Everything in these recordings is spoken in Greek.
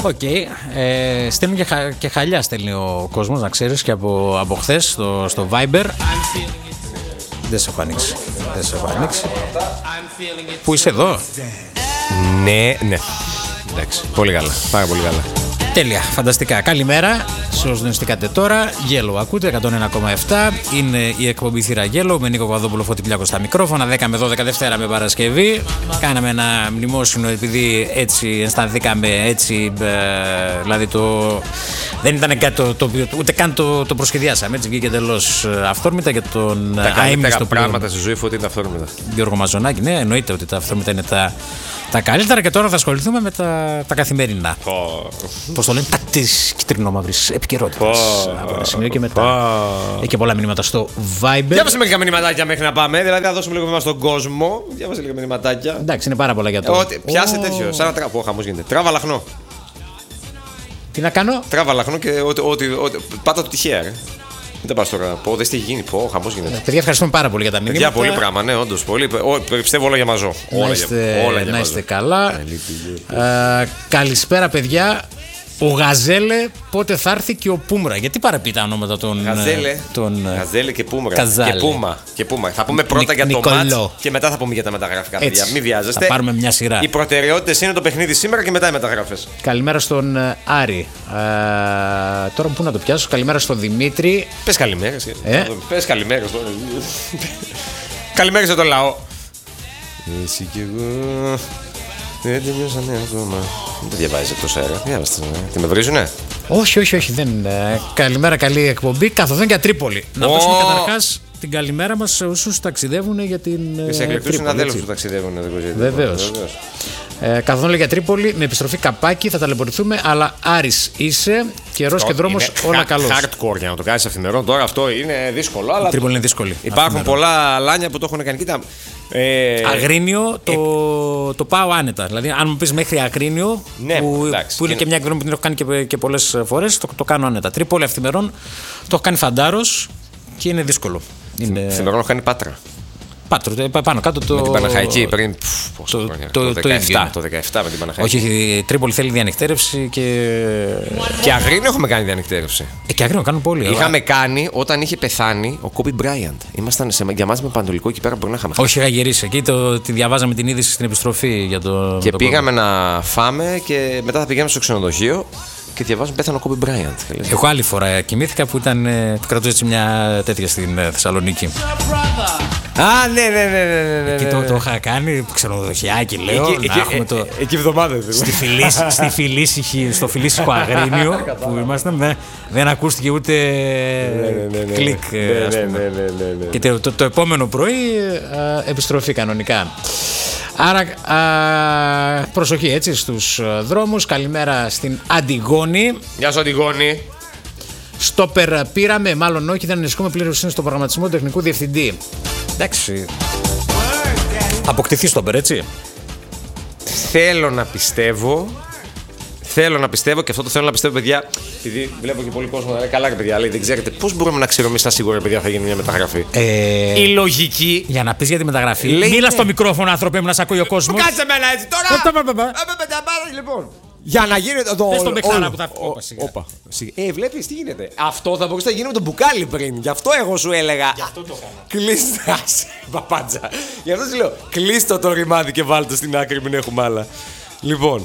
Οκ. Στέλνουν και χαλιά, στέλνει ο κόσμος, να ξέρεις, και από χθες στο Viber. Δεν σε έχω ανοίξει. Πού είσαι, εδώ? Ναι. Εντάξει, πολύ καλά. Πάρα πολύ καλά. Τέλεια, φανταστικά. Καλημέρα σε όσους δεν στήκατε τώρα. Yellow ακούτε, 101,7. Είναι η εκπομπή Θύρα Yellow με Νίκο Παπαδόπουλο, Φώτη Πλιάκο στα μικρόφωνα. 10 με 12 Δευτέρα με Παρασκευή. Κάναμε ένα μνημόσυνο επειδή έτσι αισθανθήκαμε, έτσι. Δηλαδή δεν ήταν κάτι ούτε καν το προσχεδιάσαμε. Έτσι βγήκε εντελώς αυθόρμητα για τον αείμνηστο πράγματα στη ζωή, Φώτη, είναι αυθόρμητα. Γιώργο Μαζονάκη, ναι, εννοείται ότι τα αυθόρμητα είναι τα καλύτερα, και τώρα θα ασχοληθούμε με τα καθημερινά. Πώς το λένε, της κυτρινόμαυρης επικαιρότητας. Από ένα σημείο και μετά. Έχει και πολλά μηνύματα στο Viber. Διάβασε λίγα μηνυματάκια μέχρι να πάμε. Δηλαδή, να δώσουμε λίγο βήμα στον κόσμο. Διάβασε λίγα μηνυματάκια. Εντάξει, είναι πάρα πολλά για το. Πιάσε τέτοιο. Σαν να τραβώ, χαμός γίνεται. Τράβα λαχνό. Τι να κάνω? Τράβα λαχνό και ό,τι. Πάτα το τυχαία, ρε. Δεν πας τώρα. Δεν τι έχει γίνει. Χαμός γίνεται. Παιδιά, ευχαριστούμε πάρα πολύ για τα μηνύματα. Για πολύ πράγμα, ναι, όντως. Πιστεύω όλα για μαζό. Να είστε καλά. Καλησπέρα, παιδιά. Ο Γαζέλε, πότε θα έρθει και ο Πούμρα? Γιατί παραπεί τα ονόματα των. Γαζέλε και Πούμρα. Και Πούμα. Θα πούμε πρώτα για το μάτς και μετά θα πούμε για τα μεταγραφικά. Παιδιά, μην βιάζεστε. Θα πάρουμε μια σειρά. Οι προτεραιότητες είναι το παιχνίδι σήμερα και μετά οι μεταγραφές. Καλημέρα στον Άρη. Τώρα πού να το πιάσω? Καλημέρα στον Δημήτρη. Πες καλημέρα. Πες καλημέρα. Καλημέρα στον λαό. Εσύ κι εγώ. Δεν τελειώσανε ακόμα. Δεν διαβάζει εκτός αέρα. Διάβαστε. Τι με βρίζουνε? Όχι. Δεν. Καλημέρα, καλή εκπομπή. Καθοδόν για Τρίπολη. Να δώσουμε καταρχάς την καλημέρα μας σε όσους ταξιδεύουν για την. Σε εκλεκτούς συναδέλφους που ταξιδεύουν. Βεβαίως. Καθοδόν για Τρίπολη με επιστροφή καπάκι. Θα ταλαιπωρηθούμε. Αλλά Άρης είσαι. Καιρός και δρόμος όλα καλώς. Hardcore για να το κάνεις αυθημερών. Τώρα αυτό είναι δύσκολο. Αλλά Τρίπολη είναι δύσκολη. Υπάρχουν πολλά λάνια που το έχουν κάνει. Κοίτα. Αγρίνιο το πάω άνετα. Δηλαδή, αν μου πεις μέχρι Αγρίνιο, ναι, που είναι και μια εκδρομή που την έχω κάνει και πολλές φορές, το κάνω άνετα. Τρίπολη αυθημερών το έχω κάνει φαντάρος και είναι δύσκολο. Αυθημερών έχω κάνει Πάτρα. Πάτρο, πάνω κάτω το. Με την Παναχαϊκή πριν. Το 17 με την Παναχαϊκή. Όχι, η Τρίπολη θέλει διανυκτέρευση και. Και Αγρίνιο έχουμε κάνει διανυκτέρευση. Και Αγρίνιο κάνουν πολύ. Είχαμε κάνει όταν είχε πεθάνει ο Κόμπι Μπράιαντ. Ήμασταν για μας με Παντολικό εκεί πέρα που να είχαμε. Όχι, είχα γυρίσει. Εκεί τη διαβάζαμε την είδηση στην επιστροφή για το. Και πήγαμε να φάμε και μετά θα πηγαίνουμε στο ξενοδοχείο. Και διαβάζουν πέθανε ο Κόμπι Μπράιαντ. Εγώ άλλη φορά κοιμήθηκα που ήταν. Κρατούσε έτσι μια τέτοια στην Θεσσαλονίκη. Α, ναι. Εκεί το είχα κάνει ξενοδοχιάκι, λέω. Εκεί εβδομάδες. Στη φιλήσυχο Αγρίνιο που ήμασταν, δεν ακούστηκε ούτε κλικ. Και το επόμενο πρωί επιστροφή κανονικά. Άρα προσοχή έτσι στους δρόμους. Καλημέρα στην Αντιγόνη. Γεια σου Αντιγόνη. Στόπερ πήραμε, μάλλον όχι, δεν ανησυχούμε, πλήρως είναι στο προγραμματισμό του τεχνικού διευθυντή. Εντάξει. Αποκτηθεί στόπερ, έτσι. Θέλω να πιστεύω και αυτό το θέλω να πιστεύω, παιδιά. Επειδή βλέπω και πολύ κόσμο να λέει καλά, παιδιά, λέει δεν ξέρετε πώς μπορούμε να ξέρουμε εμείς τα σίγουρα, παιδιά, θα γίνει μια μεταγραφή. Η λογική. Για να πεις για τη μεταγραφή. Μίλα στο μικρόφωνο, άνθρωπε μου, να σε ακούει ο κόσμος. Κάτσε μένα έτσι τώρα. Λοιπόν. Για να γίνεται το. Πες τον Μπεξάρα που θα φύγει. Βλέπεις τι γίνεται. Αυτό θα μπορούσε να γίνει με τον μπουκάλι πριν. Γι' αυτό εγώ σου έλεγα. Γι' αυτό το έκανα. Κλείστο. Παπάντζα. Γι' αυτό σου λέω. Κλείστο το ρημάδι και βάλτε στην άκρη, μην έχουμε άλλα. Λοιπόν.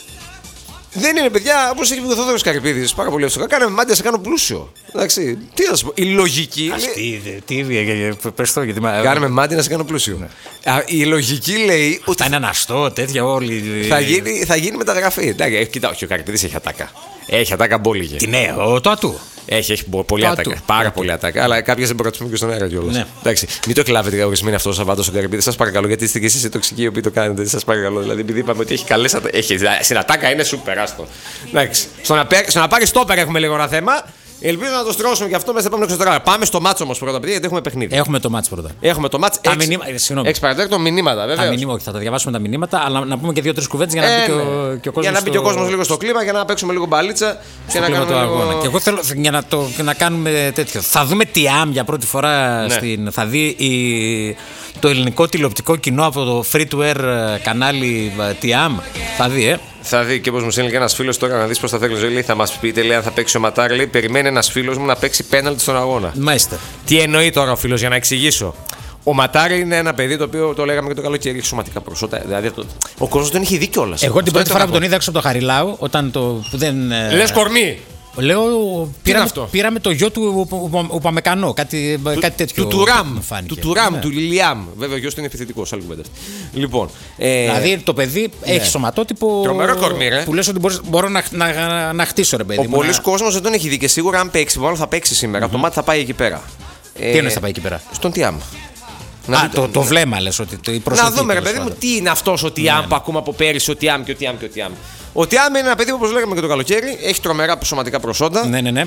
Δεν είναι, παιδιά, όπως έχει πει ο Θόδωρος Καρυπίδης, πάρα πολύ εύστοχα. Κάνε με μάτια, σε κάνω πλούσιο. Εντάξει, τι θα σου πω. Η λογική. Τι πες το, γιατί. Κάνε με μάτια να σε κάνω πλούσιο. Ναι. Η λογική λέει ότι. Θα είναι αναστό, τέτοια όλοι. Θα γίνει μεταγραφή. Εντάξει, κοιτά, όχι, ο Καρυπίδης έχει ατάκα. Έχει ατάκα μπόλιγε. Τι ναι, το ατού. Έχει πολύ ατάκα. Πάρα πολύ ατάκα. Αλλά κάποιες δεν μπορούμε και στον αέρα κιόλας. Ναι. Εντάξει, μην το κλάβετε ορισμένοι αυτό το Σαββάτο στον Καρυπίδη. Σας παρακαλώ, γιατί είστε και εσείς οι τοξικοί οι οποίοι το κάνετε. Σας παρακαλώ. Δηλαδή, επειδή είπαμε ότι έχει καλές ατάκες. Στην ατάκα είναι σούπερ, άστο. Εντάξει. Στο να πάρει στόπερ έχουμε λίγο ένα θέμα. Ελπίζω να το στρώσουμε και αυτό μέσα στα επόμενα 24 ώρα. Πάμε στο μάτσο όμως πρώτα, γιατί έχουμε παιχνίδι. Έχουμε το μάτσο πρώτα. Έχουμε το μάτσο. Εξ παρατέρτων μηνύματα, βέβαια. Θα τα διαβάσουμε τα μηνύματα, αλλά να πούμε και 2-3 κουβέντες για να μπει και ο κόσμος. Για να μπει και ο κόσμος λίγο στο κλίμα, για να παίξουμε λίγο μπαλίτσα και να κάνουμε αγώνα. Και εγώ θέλω για να κάνουμε τέτοιο. Θα δούμε Tiam για πρώτη φορά. Θα δει το ελληνικό τηλεοπτικό κοινό από το free to air κανάλι Tiam. Θα δει, Θα δει και όπως μου στέλνει και ένας φίλος τώρα να δεις πώς θα θέλει. Λέει, θα μας πείτε, λέει, αν θα παίξει ο Ματάρ. Λέει, περιμένει ένας φίλος μου να παίξει πέναλτι στον αγώνα. Μάλιστα. Τι εννοεί τώρα ο φίλος, για να εξηγήσω. Ο Ματάρ είναι ένα παιδί το οποίο το λέγαμε και το καλοκαίρι, έχει σωματικά προσώτα. Δηλαδή ο κόσμος τον έχει δει κιόλας. Εγώ την πρώτη φορά που τον είδα έξω από το Χαριλάου, όταν που δεν. Λες κορμί. Λέω, πήραμε το γιο του Ουπαμεκανό, κάτι τέτοιο. Του Τουράμ, του Λιλιάμ. Βέβαια, ο γιος του είναι επιθετικός, άλλη κουβέντα. Λοιπόν. Δηλαδή το παιδί έχει σωματότυπο. Τρομερό κορμί, ρε. Που λες ότι μπορώ να χτίσω, ρε παιδί. Ο πολλής κόσμος δεν τον έχει δει και σίγουρα αν παίξει, μάλλον θα παίξει σήμερα. Το μάτι θα πάει εκεί πέρα. Τι εννοείς θα πάει εκεί πέρα? Στον Τιάμ. Το βλέμμα λες ότι η προσοχή. Να δούμε, ρε παιδί μου, τι είναι αυτός ο Τιάμ που ακούμε από πέρυσι, ο Τιάμ. Ο Τιάμ είναι ένα παιδί που, όπως λέγαμε και το καλοκαίρι, έχει τρομερά σωματικά προσόντα. Ναι.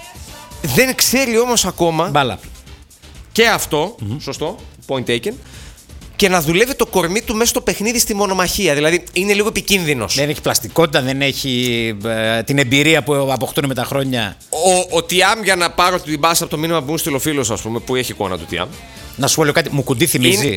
Δεν ξέρει όμως ακόμα. Μπάλα. Και αυτό, σωστό, point taken. Και να δουλεύει το κορμί του μέσα στο παιχνίδι στη μονομαχία. Δηλαδή είναι λίγο επικίνδυνος. Δεν έχει πλαστικότητα, δεν έχει την εμπειρία που αποκτούν με τα χρόνια. Ο Τιάμ, για να πάρω την μπάσα από το μήνυμα που μου στείλε ο φίλος, ας πούμε, που έχει εικόνα του Τιάμ. Να σου πω κάτι, Μουκουντή θυμίζει.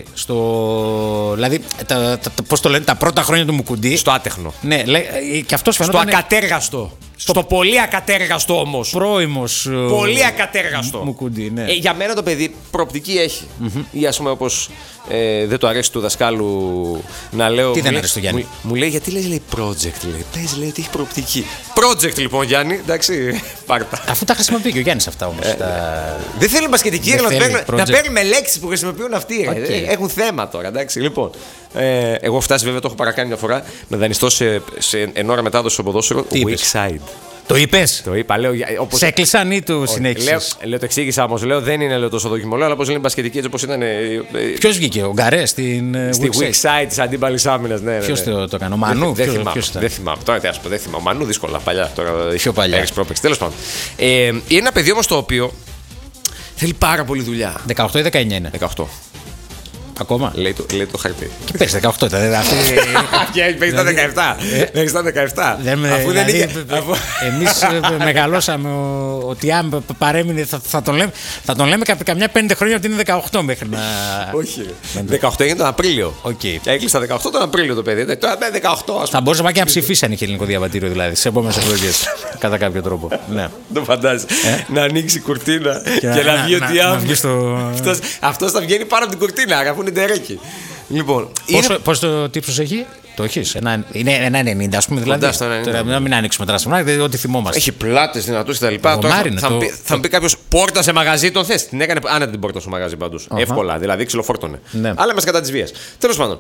Δηλαδή, πώς το λένε, τα πρώτα χρόνια του Μουκουντή. Στο άτεχνο. Ναι, και αυτός φαινόταν. Στο ακατέργαστο. Στο πολύ ακατέργαστο όμως. Πρώιμος. Πολύ ακατέργαστο. Μουκουντή, ναι. Για μένα το παιδί προοπτική έχει. Ή ας πούμε όπως δεν το αρέσει του δασκάλου να λέω. Τι δεν αρέσει του Γιάννη? Μου λέει, γιατί λέει project, λέει. Πες, λέει ότι έχει προοπτική. Project λοιπόν, Γιάννη, εντάξει, πάρτα. Αφού τα χρησιμοποιεί και ο Γιάννης αυτά όμως. Δεν θέλει μπασκετική να παίρνουμε λέξεις που χρησιμοποιούν αυτοί. Έχουν θέμα τώρα, εντάξει. Λοιπόν, εγώ φτάσει βέβαια, το έχω παρακάνει μια φορά να δανειστώ σε εν ώρα μετάδοση στο ποδόσφαιρο. Weak side. Το είπες? Το είπα, λέω. Σε έκλεισαν ή το συνέχισες? Λέω, το εξήγησα όμως. Λέω, δεν είναι τόσο δοκιμολό, αλλά πώς λένε μπασκετική, έτσι όπως ήταν. Ποιος βγήκε, ο Γκαρέ στην weak side της αντίπαλης άμυνας? Ναι, ποιος το έκανε, ο Μανού? Δεν θυμάμαι. Τώρα τι δεν θυμάμαι. Ο Μανού δύσκολα, παλιά. Πιο παλιά. Τέλος πάντων. Είναι ένα παιδί όμως το οποίο θέλει πάρα πολύ δουλειά. 18 ή 19 είναι? 18. Ακόμα. Λέει το χαρτί. Και πες 18 ήταν. Παίζει τα 17. Παίζει τα 17. Αφού δεν είχε. Εμείς μεγαλώσαμε ότι αν παρέμεινε θα τον λέμε καμιά 5 χρόνια ότι είναι 18 μέχρι να. Όχι. 18 έγινε τον Απρίλιο. Έκλεισα 18 τον Απρίλιο το παιδί. Τώρα 18. Θα μπορούσε να ψηφίσει αν είχε ελληνικό διαβατήριο δηλαδή σε επόμενες εκλογές. Κατά κάποιο τρόπο. Το φαντάζεσαι. Να ανοίξει η κουρτίνα και να βγει ο Τιάμ. Αυτό θα βγαίνει πάνω από την κουρτίνα. Είναι ντερέκι. Λοιπόν, πώς το τύψος έχει? Το έχεις? Είναι 1,90 ας πούμε δηλαδή. Τώρα να μην ανοίξουμε τράσμα, ό,τι θυμόμαστε. Έχει πλάτες δυνατούς κτλ. Θα μου πει κάποιος, πόρτα σε μαγαζί τον θες? Την έκανε άνετα την πόρτα στο μαγαζί πάντως. Εύκολα, δηλαδή ξυλοφόρτωνε. Αλλά μας κατά της βίας. Τέλος πάντων,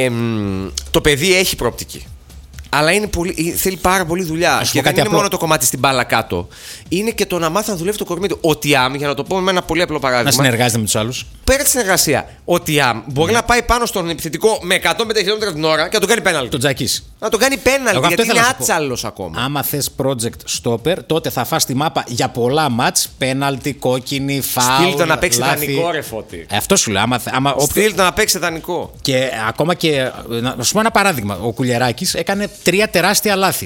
το παιδί έχει προοπτική. Αλλά θέλει πάρα πολύ δουλειά. Και δεν είναι μόνο το κομμάτι στην μπάλα κάτω. Είναι και το να μάθει να δουλεύει το κορμί του. Ο Τιάμ, για να το πω με ένα πολύ απλό παράδειγμα. Να συνεργάζεται με τους άλλους. Πέρα τη συνεργασία, ο Τιάμ μπορεί να πάει πάνω στον επιθετικό με 150 χιλιόμετρα την ώρα και να τον κάνει πέναλτι. Τον τζακίσει. Να τον κάνει πέναλτι, γιατί είναι άτσαλος ακόμα. Άμα θες project stopper, τότε θα φας τη μάπα για πολλά μάτς. Πέναλτι, κόκκινη, φάουλ. Στείλ το να παίξει δανεικό, ρε Φώτη. Αυτό σου λέω. Στείλ το να παίξει δανεικό. Και ακόμα και. Να σου πω ένα παράδειγμα. Ο Κουλιεράκης έκανε 3 τεράστια λάθη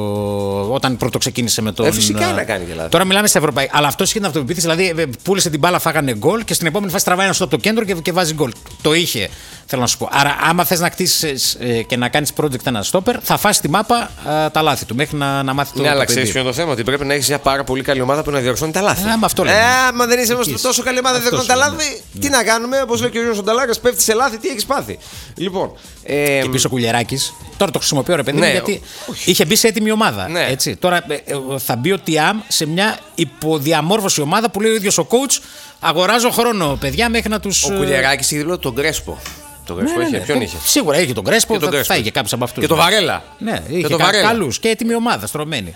όταν πρώτο ξεκίνησε με τον. Φυσικά να κάνει και λάθη. Τώρα μιλάμε στα ευρωπαϊκά. Αλλά αυτό είχε την αυτοπεποίθηση. Δηλαδή πούλησε την μπάλα, φάγανε γκολ και στην επόμενη φάση τραβάει ένα από το κέντρο και βάζει γκολ. Το είχε, θέλω να σου πω. Άρα, άμα θες να κτίσεις και να κάνεις project ένα stopper, θα φας τη μάπα τα λάθη του μέχρι να μάθει το. Ναι, αλλά ξέρεις ποιο είναι το θέμα? Ότι πρέπει να έχεις μια πάρα πολύ καλή ομάδα που να διορθώνει τα λάθη. Αυτό λέμε. Μα δεν είσαι όμως τόσο καλή ομάδα, δεν διορθώνει τα λάθη. Τι να κάνουμε, όπως λέει και ο Γιώργος Σονταλάκας, πέφτει σε λάθη, τι έχεις πάθει. Λοιπόν. Και πίσω ο Κουλιεράκης, τώρα το χρησιμοποιώ ρε παιδί μου, γιατί είχε μπει σε έτοιμη ομάδα. Έτσι. Τώρα θα μπει ο Τιάμ σε μια υποδιαμόρφωση ομάδα που λέει ο ίδιος ο coach. Αγοράζω χρόνο, παιδιά, μέχρι να τους. Ο Κουλιεράκης είχε δίπλα τον Κρέσπο. Τον Κρέσπο είχε. Ποιον είχε? Σίγουρα είχε τον Κρέσπο, θα είχε κάποιος από αυτούς. Και τον Βαρέλα. Ναι, είχε καλούς και έτοιμη ομάδα στρωμένη.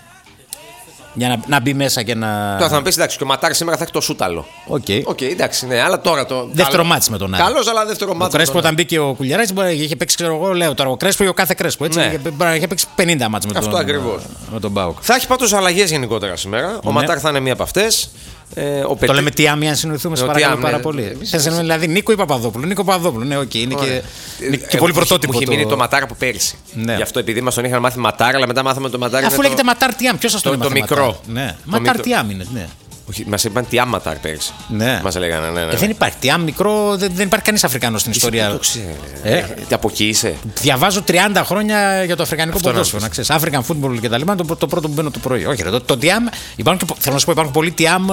Για να μπει μέσα και να. Τώρα θα μου πει εντάξει, και ο Ματάρ σήμερα θα έχει το σούταλο. Οκ, εντάξει, ναι, αλλά τώρα το. Δεύτερο μάτσι με τον Άρη. Καλός, αλλά δεύτερο μάτσι. Ο Κρέσπο όταν μπήκε ο Κουλιεράκης είχε παίξει, ξέρω εγώ, λέω τώρα ο Κρέσπο ή ο κάθε Κρέσπο. Έτσι, είχε παίξει 50 μάτς με τον Μπάουκ. Θα έχει πάντως αλλαγές γενικότερα σήμερα. Ο Ματάρ θα είναι μία από αυτές. Το λέμε τι άμυα, αν συνοηθούμε, σε παρακαλώ πάρα πολύ. Δηλαδή Νίκο ή Παπαδόπουλο. Νίκο Παπαδόπουλο, ναι, οκ. Είναι και πολύ πρωτότυπο. Μου έχει μείνει το Ματάρ από πέρυσι. Γι' αυτό επειδή μας τον είχαν μάθει Ματάρ, αλλά μετά μάθαμε το Ματάρ. Αφού λέγεται Ματάρ τι άμυα, ποιο σα το λέει? Το μικρό. Ματάρ τι άμυα, ναι. Όχι, μας είπαν τι άματαρ πέρυσι. Ναι. Μας λέγανε, ναι. Δεν υπάρχει. Τι μικρό, δεν υπάρχει κανείς Αφρικανός στην ιστορία. Δεν το ξέρω. Από εκεί είσαι. Διαβάζω 30 χρόνια για το αφρικανικό ποδόσφαιρο. Να ξέρεις. African football και τα λοιπά. Το πρώτο που μπαίνω το πρωί. Όχι, το Tiam. Θέλω να σου πω, υπάρχουν πολλοί Tiam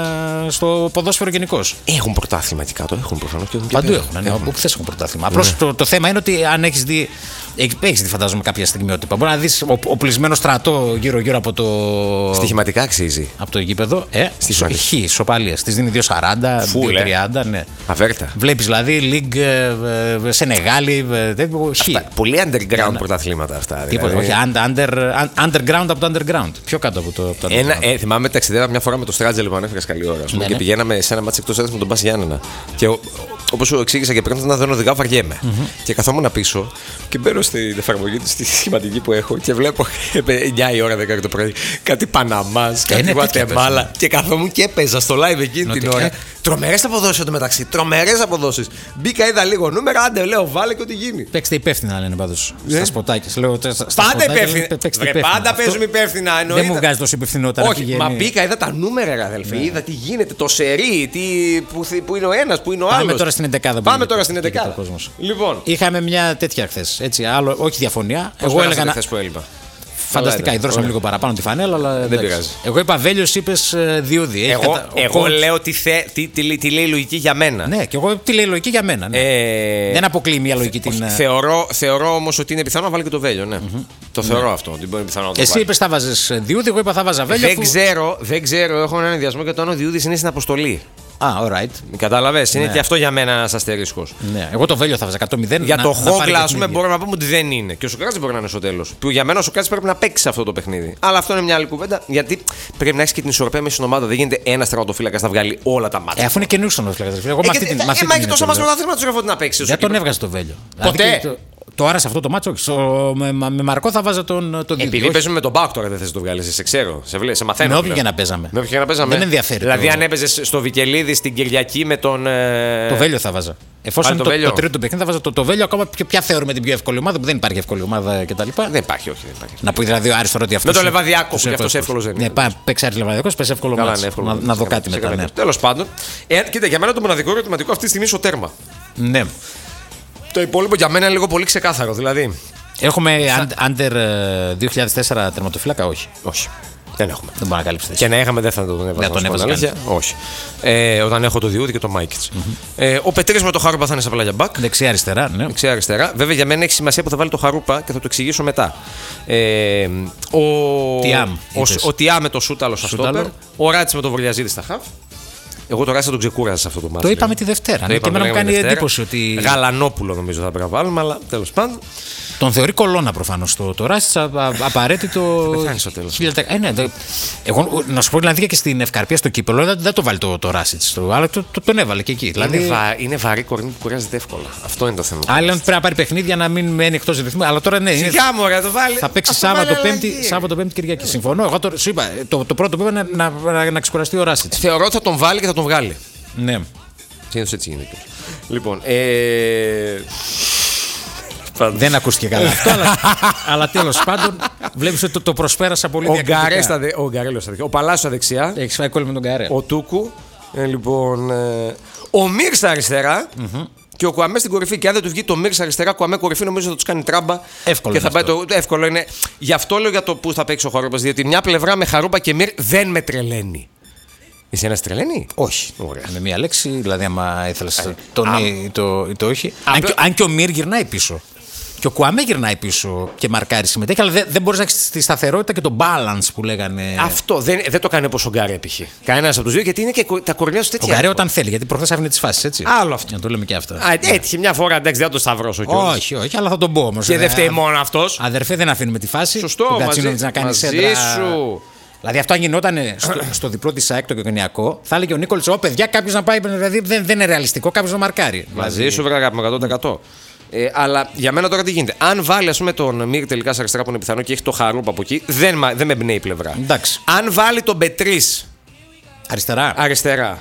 στο ποδόσφαιρο γενικώς. Έχουν πρωτάθλημα εκεί κάτω. Έχουν προφανώς. Παντού έχουν. Όπου θες έχουν πρωτάθλημα. Απλώς το θέμα είναι ότι αν έχεις δει. Έχεις δει, φαντάζομαι, κάποια στιγμιότυπα. Μπορεί να δεις οπλισμένο στρατό γύρω-γύρω από το. Στοιχηματικά αξίζει. Από το γήπεδο. Χ, σοπαλίες. Τις δίνει 2,40, 2,30. Ναι. Αβέρτα. Βλέπεις δηλαδή League, Σενεγάλη. Πολύ underground πρωταθλήματα αυτά. Τίποτα. Όχι, underground από το underground. Πιο κάτω από το underground. Θυμάμαι ταξιδεύα μια φορά με το Στράτζελ που ανέφερε καλή ώρα. Και πηγαίναμε σε ένα μάτσο εκτός έδρας με τον Μπας Γιάννενα. Και όπως σου εξήγησα και πριν, όταν δεν οδηγάω, βαριέμαι. Και καθόμουν πίσω και μπαίνω στην εφαρμογή του, στη σχηματική που έχω και βλέπω 9 η ώρα 10 το πρωί κάτι Παναμάς, κάτι Γουατεμάλα. Και καθόμουν και έπαιζα στο live εκείνη την ώρα. Τρομερές αποδόσεις εντωμεταξύ. Τρομερές αποδόσεις. Μπήκα, είδα λίγο νούμερα, άντε λέω, βάλε και ό,τι γίνει. Παίξτε υπεύθυνα, λένε πάντως. Στα σποτάκια. Πάντα υπεύθυνα. Πάντα παίζουμε υπεύθυνα. Δεν μου βγάζει τόσο υπευθυνότητα. Όχι, μα μπήκα, είδα τα νούμερα, αδελφέ. Είδα τι γίνεται, το σερί, που είναι ο ένας, που είναι ο άλλος. Πάμε τώρα στην 11. Πάμε τώρα στην 11. Λοιπόν. Είχαμε μια τέτοια χθες. Όχι διαφωνία. Εγώ έλεγα να. Που έλειπα. Φανταστικά, υδρώσαμε λίγο παραπάνω τη φανέλα, αλλά δεν πειράζει. Εγώ είπα Βέλιος, είπες Διούδη. Εγώ λέω τι λέει η λογική για μένα. Ναι, και εγώ τι λέει η λογική για μένα. Ναι. Δεν αποκλείει μια λογική την. Θεωρώ όμως ότι είναι πιθανό να βάλει και το Βέλιο. Ναι. Το θεωρώ αυτό. Ότι μπορεί πιθανό να το Εσύ είπες θα βάζεις Διούδη, εγώ είπα θα βάζα Βέλιο. Δεν ξέρω, έχω έναν ενδιασμό για το αν ο Διούδης είναι στην αποστολή. Alright. Κατάλαβες, είναι και αυτό για μένα ένας αστερίσκος. Ναι. Εγώ το Βέλιο θα βάζα 100-0. Για το Χόγκλα, ας πούμε, μπορούμε να πούμε ότι δεν είναι. Και ο Σοκράτης μπορεί να είναι στο τέλος. Που για μένα ο Σοκράτης πρέπει να παίξει αυτό το παιχνίδι. Αλλά αυτό είναι μια άλλη κουβέντα, γιατί πρέπει να έχει και την ισορροπία μέσα στην ομάδα. Δεν γίνεται ένα τερματοφύλακα να βγάλει όλα τα μάτια. Αφού είναι καινούριο τερματοφύλακα. Εγώ μα έχει τόσο μάτια πρωτάθλημα του ρεύω να παίξει. Δεν τον έβγαζε το Βέλιο. Ποτέ. Τώρα σε αυτό το μάτσο, με Μαρκό θα βάζα τον Διούδη. Επειδή παίζουμε τον Μπάουκ τώρα δεν θες να το βγάλει, σε ξέρω, σε μαθαίνω. Με όποιον και να παίζαμε. Δεν με ενδιαφέρει. Δηλαδή, αν έπαιζε στο Βικελίδη στην Κυριακή με τον. Το Βέλιο θα βάζα. Εφόσον το τρίτο παιχνίδι θα βάζα το Βέλιο, ακόμα ποια θεωρούμε την πιο εύκολη ομάδα, που δεν υπάρχει εύκολη ομάδα κτλ. Δεν υπάρχει, όχι. Να πει δηλαδή ο Άρης τώρα ότι αυτό. Με το Λεβαδιάκο, που αυτό εύκολο δεν είναι. Ναι, παίξει Άρης Λεβαδιάκο, παίξει εύκολο μάτσο. Να δω κάτι μετά. Τέλος πάντων, κοίτα, για μένα το μοναδικό ερωτηματικό αυτή τη στιγμή είναι στο τέρμα. Ναι. Το υπόλοιπο για μένα είναι λίγο πολύ ξεκάθαρο. Δηλαδή. Έχουμε under 2004 τερματοφύλακα, όχι. Δεν έχουμε. Δεν μπορεί να καλύψει. Και να είχαμε, δεν θα τον έβαζα. Όχι. Όταν έχω το Διούδη και το Μάικιτς. Ο Πετρής με το Χαρούπα θα είναι σε πλάγια μπακ. Δεξιά-αριστερά, ναι. Δεξιά-αριστερά. Βέβαια για μένα έχει σημασία που θα βάλει το Χαρούπα και θα το εξηγήσω μετά. Ο Τιάμ με το Σούταλο στα στόπερ. Ο Ράτς με το Βορειαζίδη στα χαφ. Εγώ τώρα θα τον ξεκούραζα σε αυτό το μάτι. Το είπαμε τη Δευτέρα. Και εμένα μου κάνει εντύπωση ότι. Γαλανόπουλο νομίζω θα πρέπει να βάλουμε, αλλά τέλος πάντων. Τον θεωρεί κολόνα προφανώς το Ράσιτς, απαραίτητο. Δεν στο τέλος. Εγώ να σου πω δηλαδή και στην Ευκαρπία στο κύπελο δεν το βάλει το Ράσιτς, αλλά τον έβαλε και εκεί. Δηλαδή... Είναι βαρύ κορμί που κουράζεται εύκολα. Αυτό είναι το θέμα. Άλλοι πρέπει να πάρει παιχνίδια να μην μένει εκτός ρυθμού. Αλλά τώρα ναι. Σιγά μου, το βάλει. Θα παίξει Σάββατο Πέμπτη Κυριακή. Συμφωνώ. Εγώ σου είπα το πρώτο που είπα να ξεκουραστεί ο Ράσιτς. Θεωρώ ότι θα τον βάλει και θα τον βγάλει. Ναι. Συνήθως έτσι γίνεται. Λοιπόν. Δεν ακούστηκε καλά αυτό, αλλά τέλος πάντων βλέπεις ότι το προσπέρασα πολύ διακριτικά. Ο Γκαρέλος στα δεξιά, ο Παλάσιος στα δεξιά. Έχεις φάει κόλλη με τον Γκαρέλο. Ο Τούκου. Λοιπόν, ο Μίρ στα αριστερά. Και ο Κουαμέ στην κορυφή. Και αν δεν του βγει το Μίρ αριστερά, Κουαμέ κορυφή, νομίζω θα του κάνει τράμπα. Εύκολο. Και θα πάει εύκολο είναι. Γι' αυτό λέω για το που θα παίξει ο Χαρούπας. Διότι μια πλευρά με Χαρούπα και Μίρ δεν με τρελαίνει. Εσύ ένα τρελαίνει? Όχι. Ωραία. Με μία λέξη, δηλαδή, άμα ήθελε το όχι. Αν και ο Μίρ γυρνάει πίσω. Και ο Κουαμέ γυρνάει πίσω και μαρκάρει, συμμετέχει, αλλά δεν μπορεί να έχει τη σταθερότητα και το balance που λέγανε. Αυτό δεν το κάνει όπως ο Γκάρε π.χ. Κανένα από του δύο, γιατί είναι και τα κορμιά του τέτοια. Ο Γκάρε όταν θέλει, γιατί προχθές άφηνε τις φάσεις, έτσι. Άλλο αυτό. Να το λέμε και αυτά. Έτυχε μια φορά, εντάξει, δεν θα το σταυρώσω κιόλας. Όχι, αλλά θα τον πω όμως. Και δεν φταίει μόνο αυτός. Αδερφέ, δεν αφήνουμε τη φάση. Σωστό, να κάνει σέντρα. Δηλαδή αυτό αν γινόταν στο διπλό τη ΑΕΚ το οικογενειακό, θα έλεγε ο Νίκολης: Ω παιδιά, κάποιο να πάει. Δηλαδή δεν είναι ρεαλιστικό κάποιο να μαρκάρει. Μαζί σου, βρε αγάπη, 100%. Αλλά για μένα τώρα τι γίνεται. Αν βάλει ας πούμε τον Μίρ τελικά σε αριστερά που είναι πιθανό και έχει το Χαρούπα από εκεί, δεν με εμπνέει η πλευρά. Εντάξει. Αν βάλει τον Πετρίς αριστερά.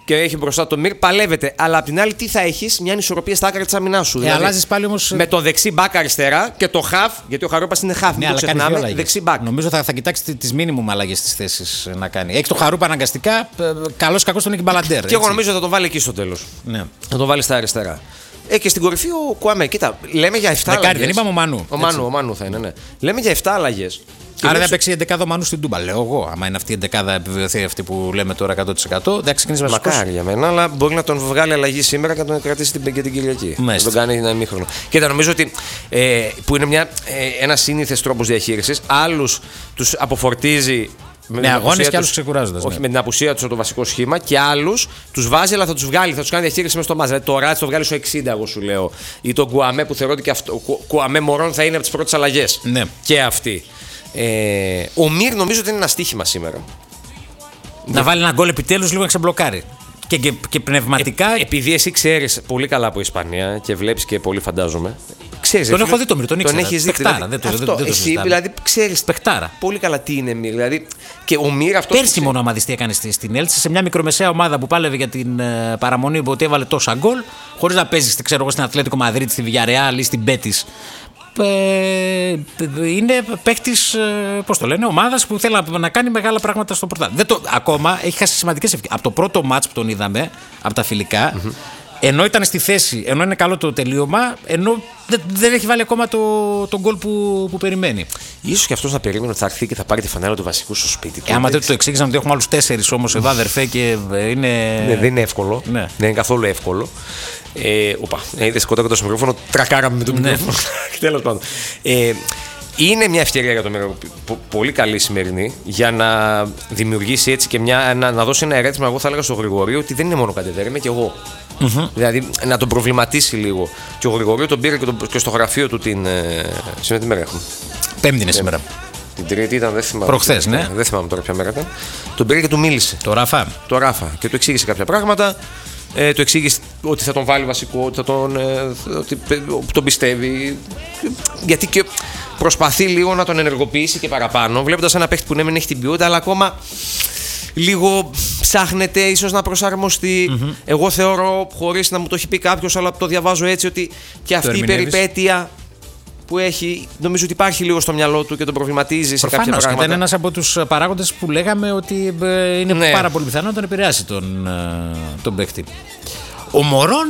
και έχει μπροστά το Μυρ, παλεύεται. Αλλά απ' την άλλη, τι θα έχεις, μια ανισορροπία στα άκρα της άμυνάς σου. Δηλαδή, αλλάζεις πάλι όμως. Με το δεξί μπακ αριστερά και το χαφ, γιατί ο Χαρούπας είναι χαφ. Μην το ξεχνάμε, δεξί μπακ. Νομίζω θα κοιτάξει τις μίνιμουμ αλλαγές στις θέσεις να κάνει. Έχει το Χαρούπα αναγκαστικά, καλώς κακώς τον έχει Μπαλαντέρ. Και εγώ νομίζω θα τον βάλει εκεί στο τέλος. Ναι. Θα τον βάλει στα αριστερά. Και στην κορυφή ο Κουαμέ. Κοίτα, λέμε για 7 αλλαγές. Δεν είπαμε ο Μανού. Ο Μανού θα είναι, ναι. Λέμε για 7 αλλαγές. Άρα δεν παίξει η 11 ο Μανού στην Τούμπα. Λέω εγώ. Άμα είναι αυτή η 11 επιβεβαιωθεί αυτή που λέμε τώρα 100%, δεν ξεκινήσει βασικός. Μακάρι για μένα, αλλά μπορεί να τον βγάλει αλλαγή σήμερα και να τον κρατήσει και την Κυριακή. Να τον κάνει ένα ημίχρονο. Κοίτα, νομίζω ότι που είναι ένα σύνηθες τρόπος διαχείρισης. Άλλους τους αποφορτίζει. Με αγώνες και άλλους ξεκουράζοντας. Όχι, με την απουσία του από το βασικό σχήμα και άλλους τους βάζει, αλλά θα τους βγάλει, θα τους κάνει διαχείριση μέσα στο μάτς. Δηλαδή το Ράτς το βγάλει στο 60, εγώ σου λέω. Ή τον Κουαμέ που θεωρώ ότι και αυτό. Ο Κουαμέ Μωρόν θα είναι από τις πρώτες αλλαγές. Ναι. Και αυτή. Ο Μυρ νομίζω ότι είναι ένα στοίχημα σήμερα. Να βάλει ένα γκολ επιτέλους λίγο να ξεμπλοκάρει. Και πνευματικά. Επειδή εσύ ξέρεις πολύ καλά από Ισπανία και βλέπεις και πολύ, φαντάζομαι. Ξέρεις, τον έχω δει τον Μυρ, τον ήξερα. Τον έχεις δει. Παιχτάρα, Εσύ δηλαδή ξέρεις παιχτάρα. Πολύ καλά τι είναι Μυρ. Δηλαδή, και ο Μυρ αυτό. Πέρσι μόνο άμα δεις τι έκανε στην Έλτσε, σε μια μικρομεσαία ομάδα που πάλευε για την παραμονή που έβαλε τόσα γκολ, χωρίς να παίζει στην Ατλέτικο Μαδρίτη, στη Villarreal ή στην Μπέτις. Είναι παίκτης, πώς το λένε, ομάδας που θέλει να κάνει μεγάλα πράγματα στο πρωτάθλημα. Ακόμα έχει χάσει σημαντικές ευκαιρίες. Από το πρώτο μάτς που τον είδαμε, από τα φιλικά, ενώ ήταν στη θέση, ενώ είναι καλό το τελείωμα, ενώ δεν έχει βάλει ακόμα τον γκολ που περιμένει. Ίσως και αυτός να περίμενε ότι θα έρθει και θα πάρει τη φανέλα του βασικού στο σπίτι του. Άμα δεν το εξήγησαν ότι έχουμε άλλους 4 όμως εδώ, αδερφέ, και είναι. Ναι, δεν είναι εύκολο. Ναι. Δεν είναι καθόλου εύκολο. Είδες κοντά στο μικρόφωνο, τρακάραμε με το μικρόφωνο. Τέλος πάντων. Είναι μια ευκαιρία για το Μύρο πολύ καλή σημερινή για να δημιουργήσει έτσι και να δώσει ένα ερέθισμα. Εγώ θα έλεγα στο Γρηγορείο ότι δεν είναι μόνο Καντεβέρ, είμαι και εγώ. Δηλαδή να τον προβληματίσει λίγο. Και ο Γρηγορείο τον πήρε και στο γραφείο του την. Σήμερα τι μέρα έχουμε. Πέμπτη είναι σήμερα. Την Τρίτη ήταν, δεν θυμάμαι. Προχθές, ναι. Δεν θυμάμαι τώρα ποια μέρα ήταν. Τον πήρε και του μίλησε. Το Ράφα. Και του εξήγησε κάποια πράγματα. Του εξήγησε ότι θα τον βάλει βασικό, ότι τον πιστεύει. Γιατί και προσπαθεί λίγο να τον ενεργοποιήσει και παραπάνω, βλέποντας ένα παίχτη που ναι, μεν έχει την ποιότητα, αλλά ακόμα λίγο ψάχνεται ίσως να προσαρμοστεί. Εγώ θεωρώ, χωρίς να μου το έχει πει κάποιος, αλλά το διαβάζω έτσι, ότι και αυτή η περιπέτεια που έχει, νομίζω ότι υπάρχει λίγο στο μυαλό του και τον προβληματίζει σε κάποια πράγματα. Ήταν ένας από τους παράγοντες που λέγαμε ότι είναι πάρα πολύ πιθανό να τον επηρεάσει τον παίκτη. Ο Μωρόν,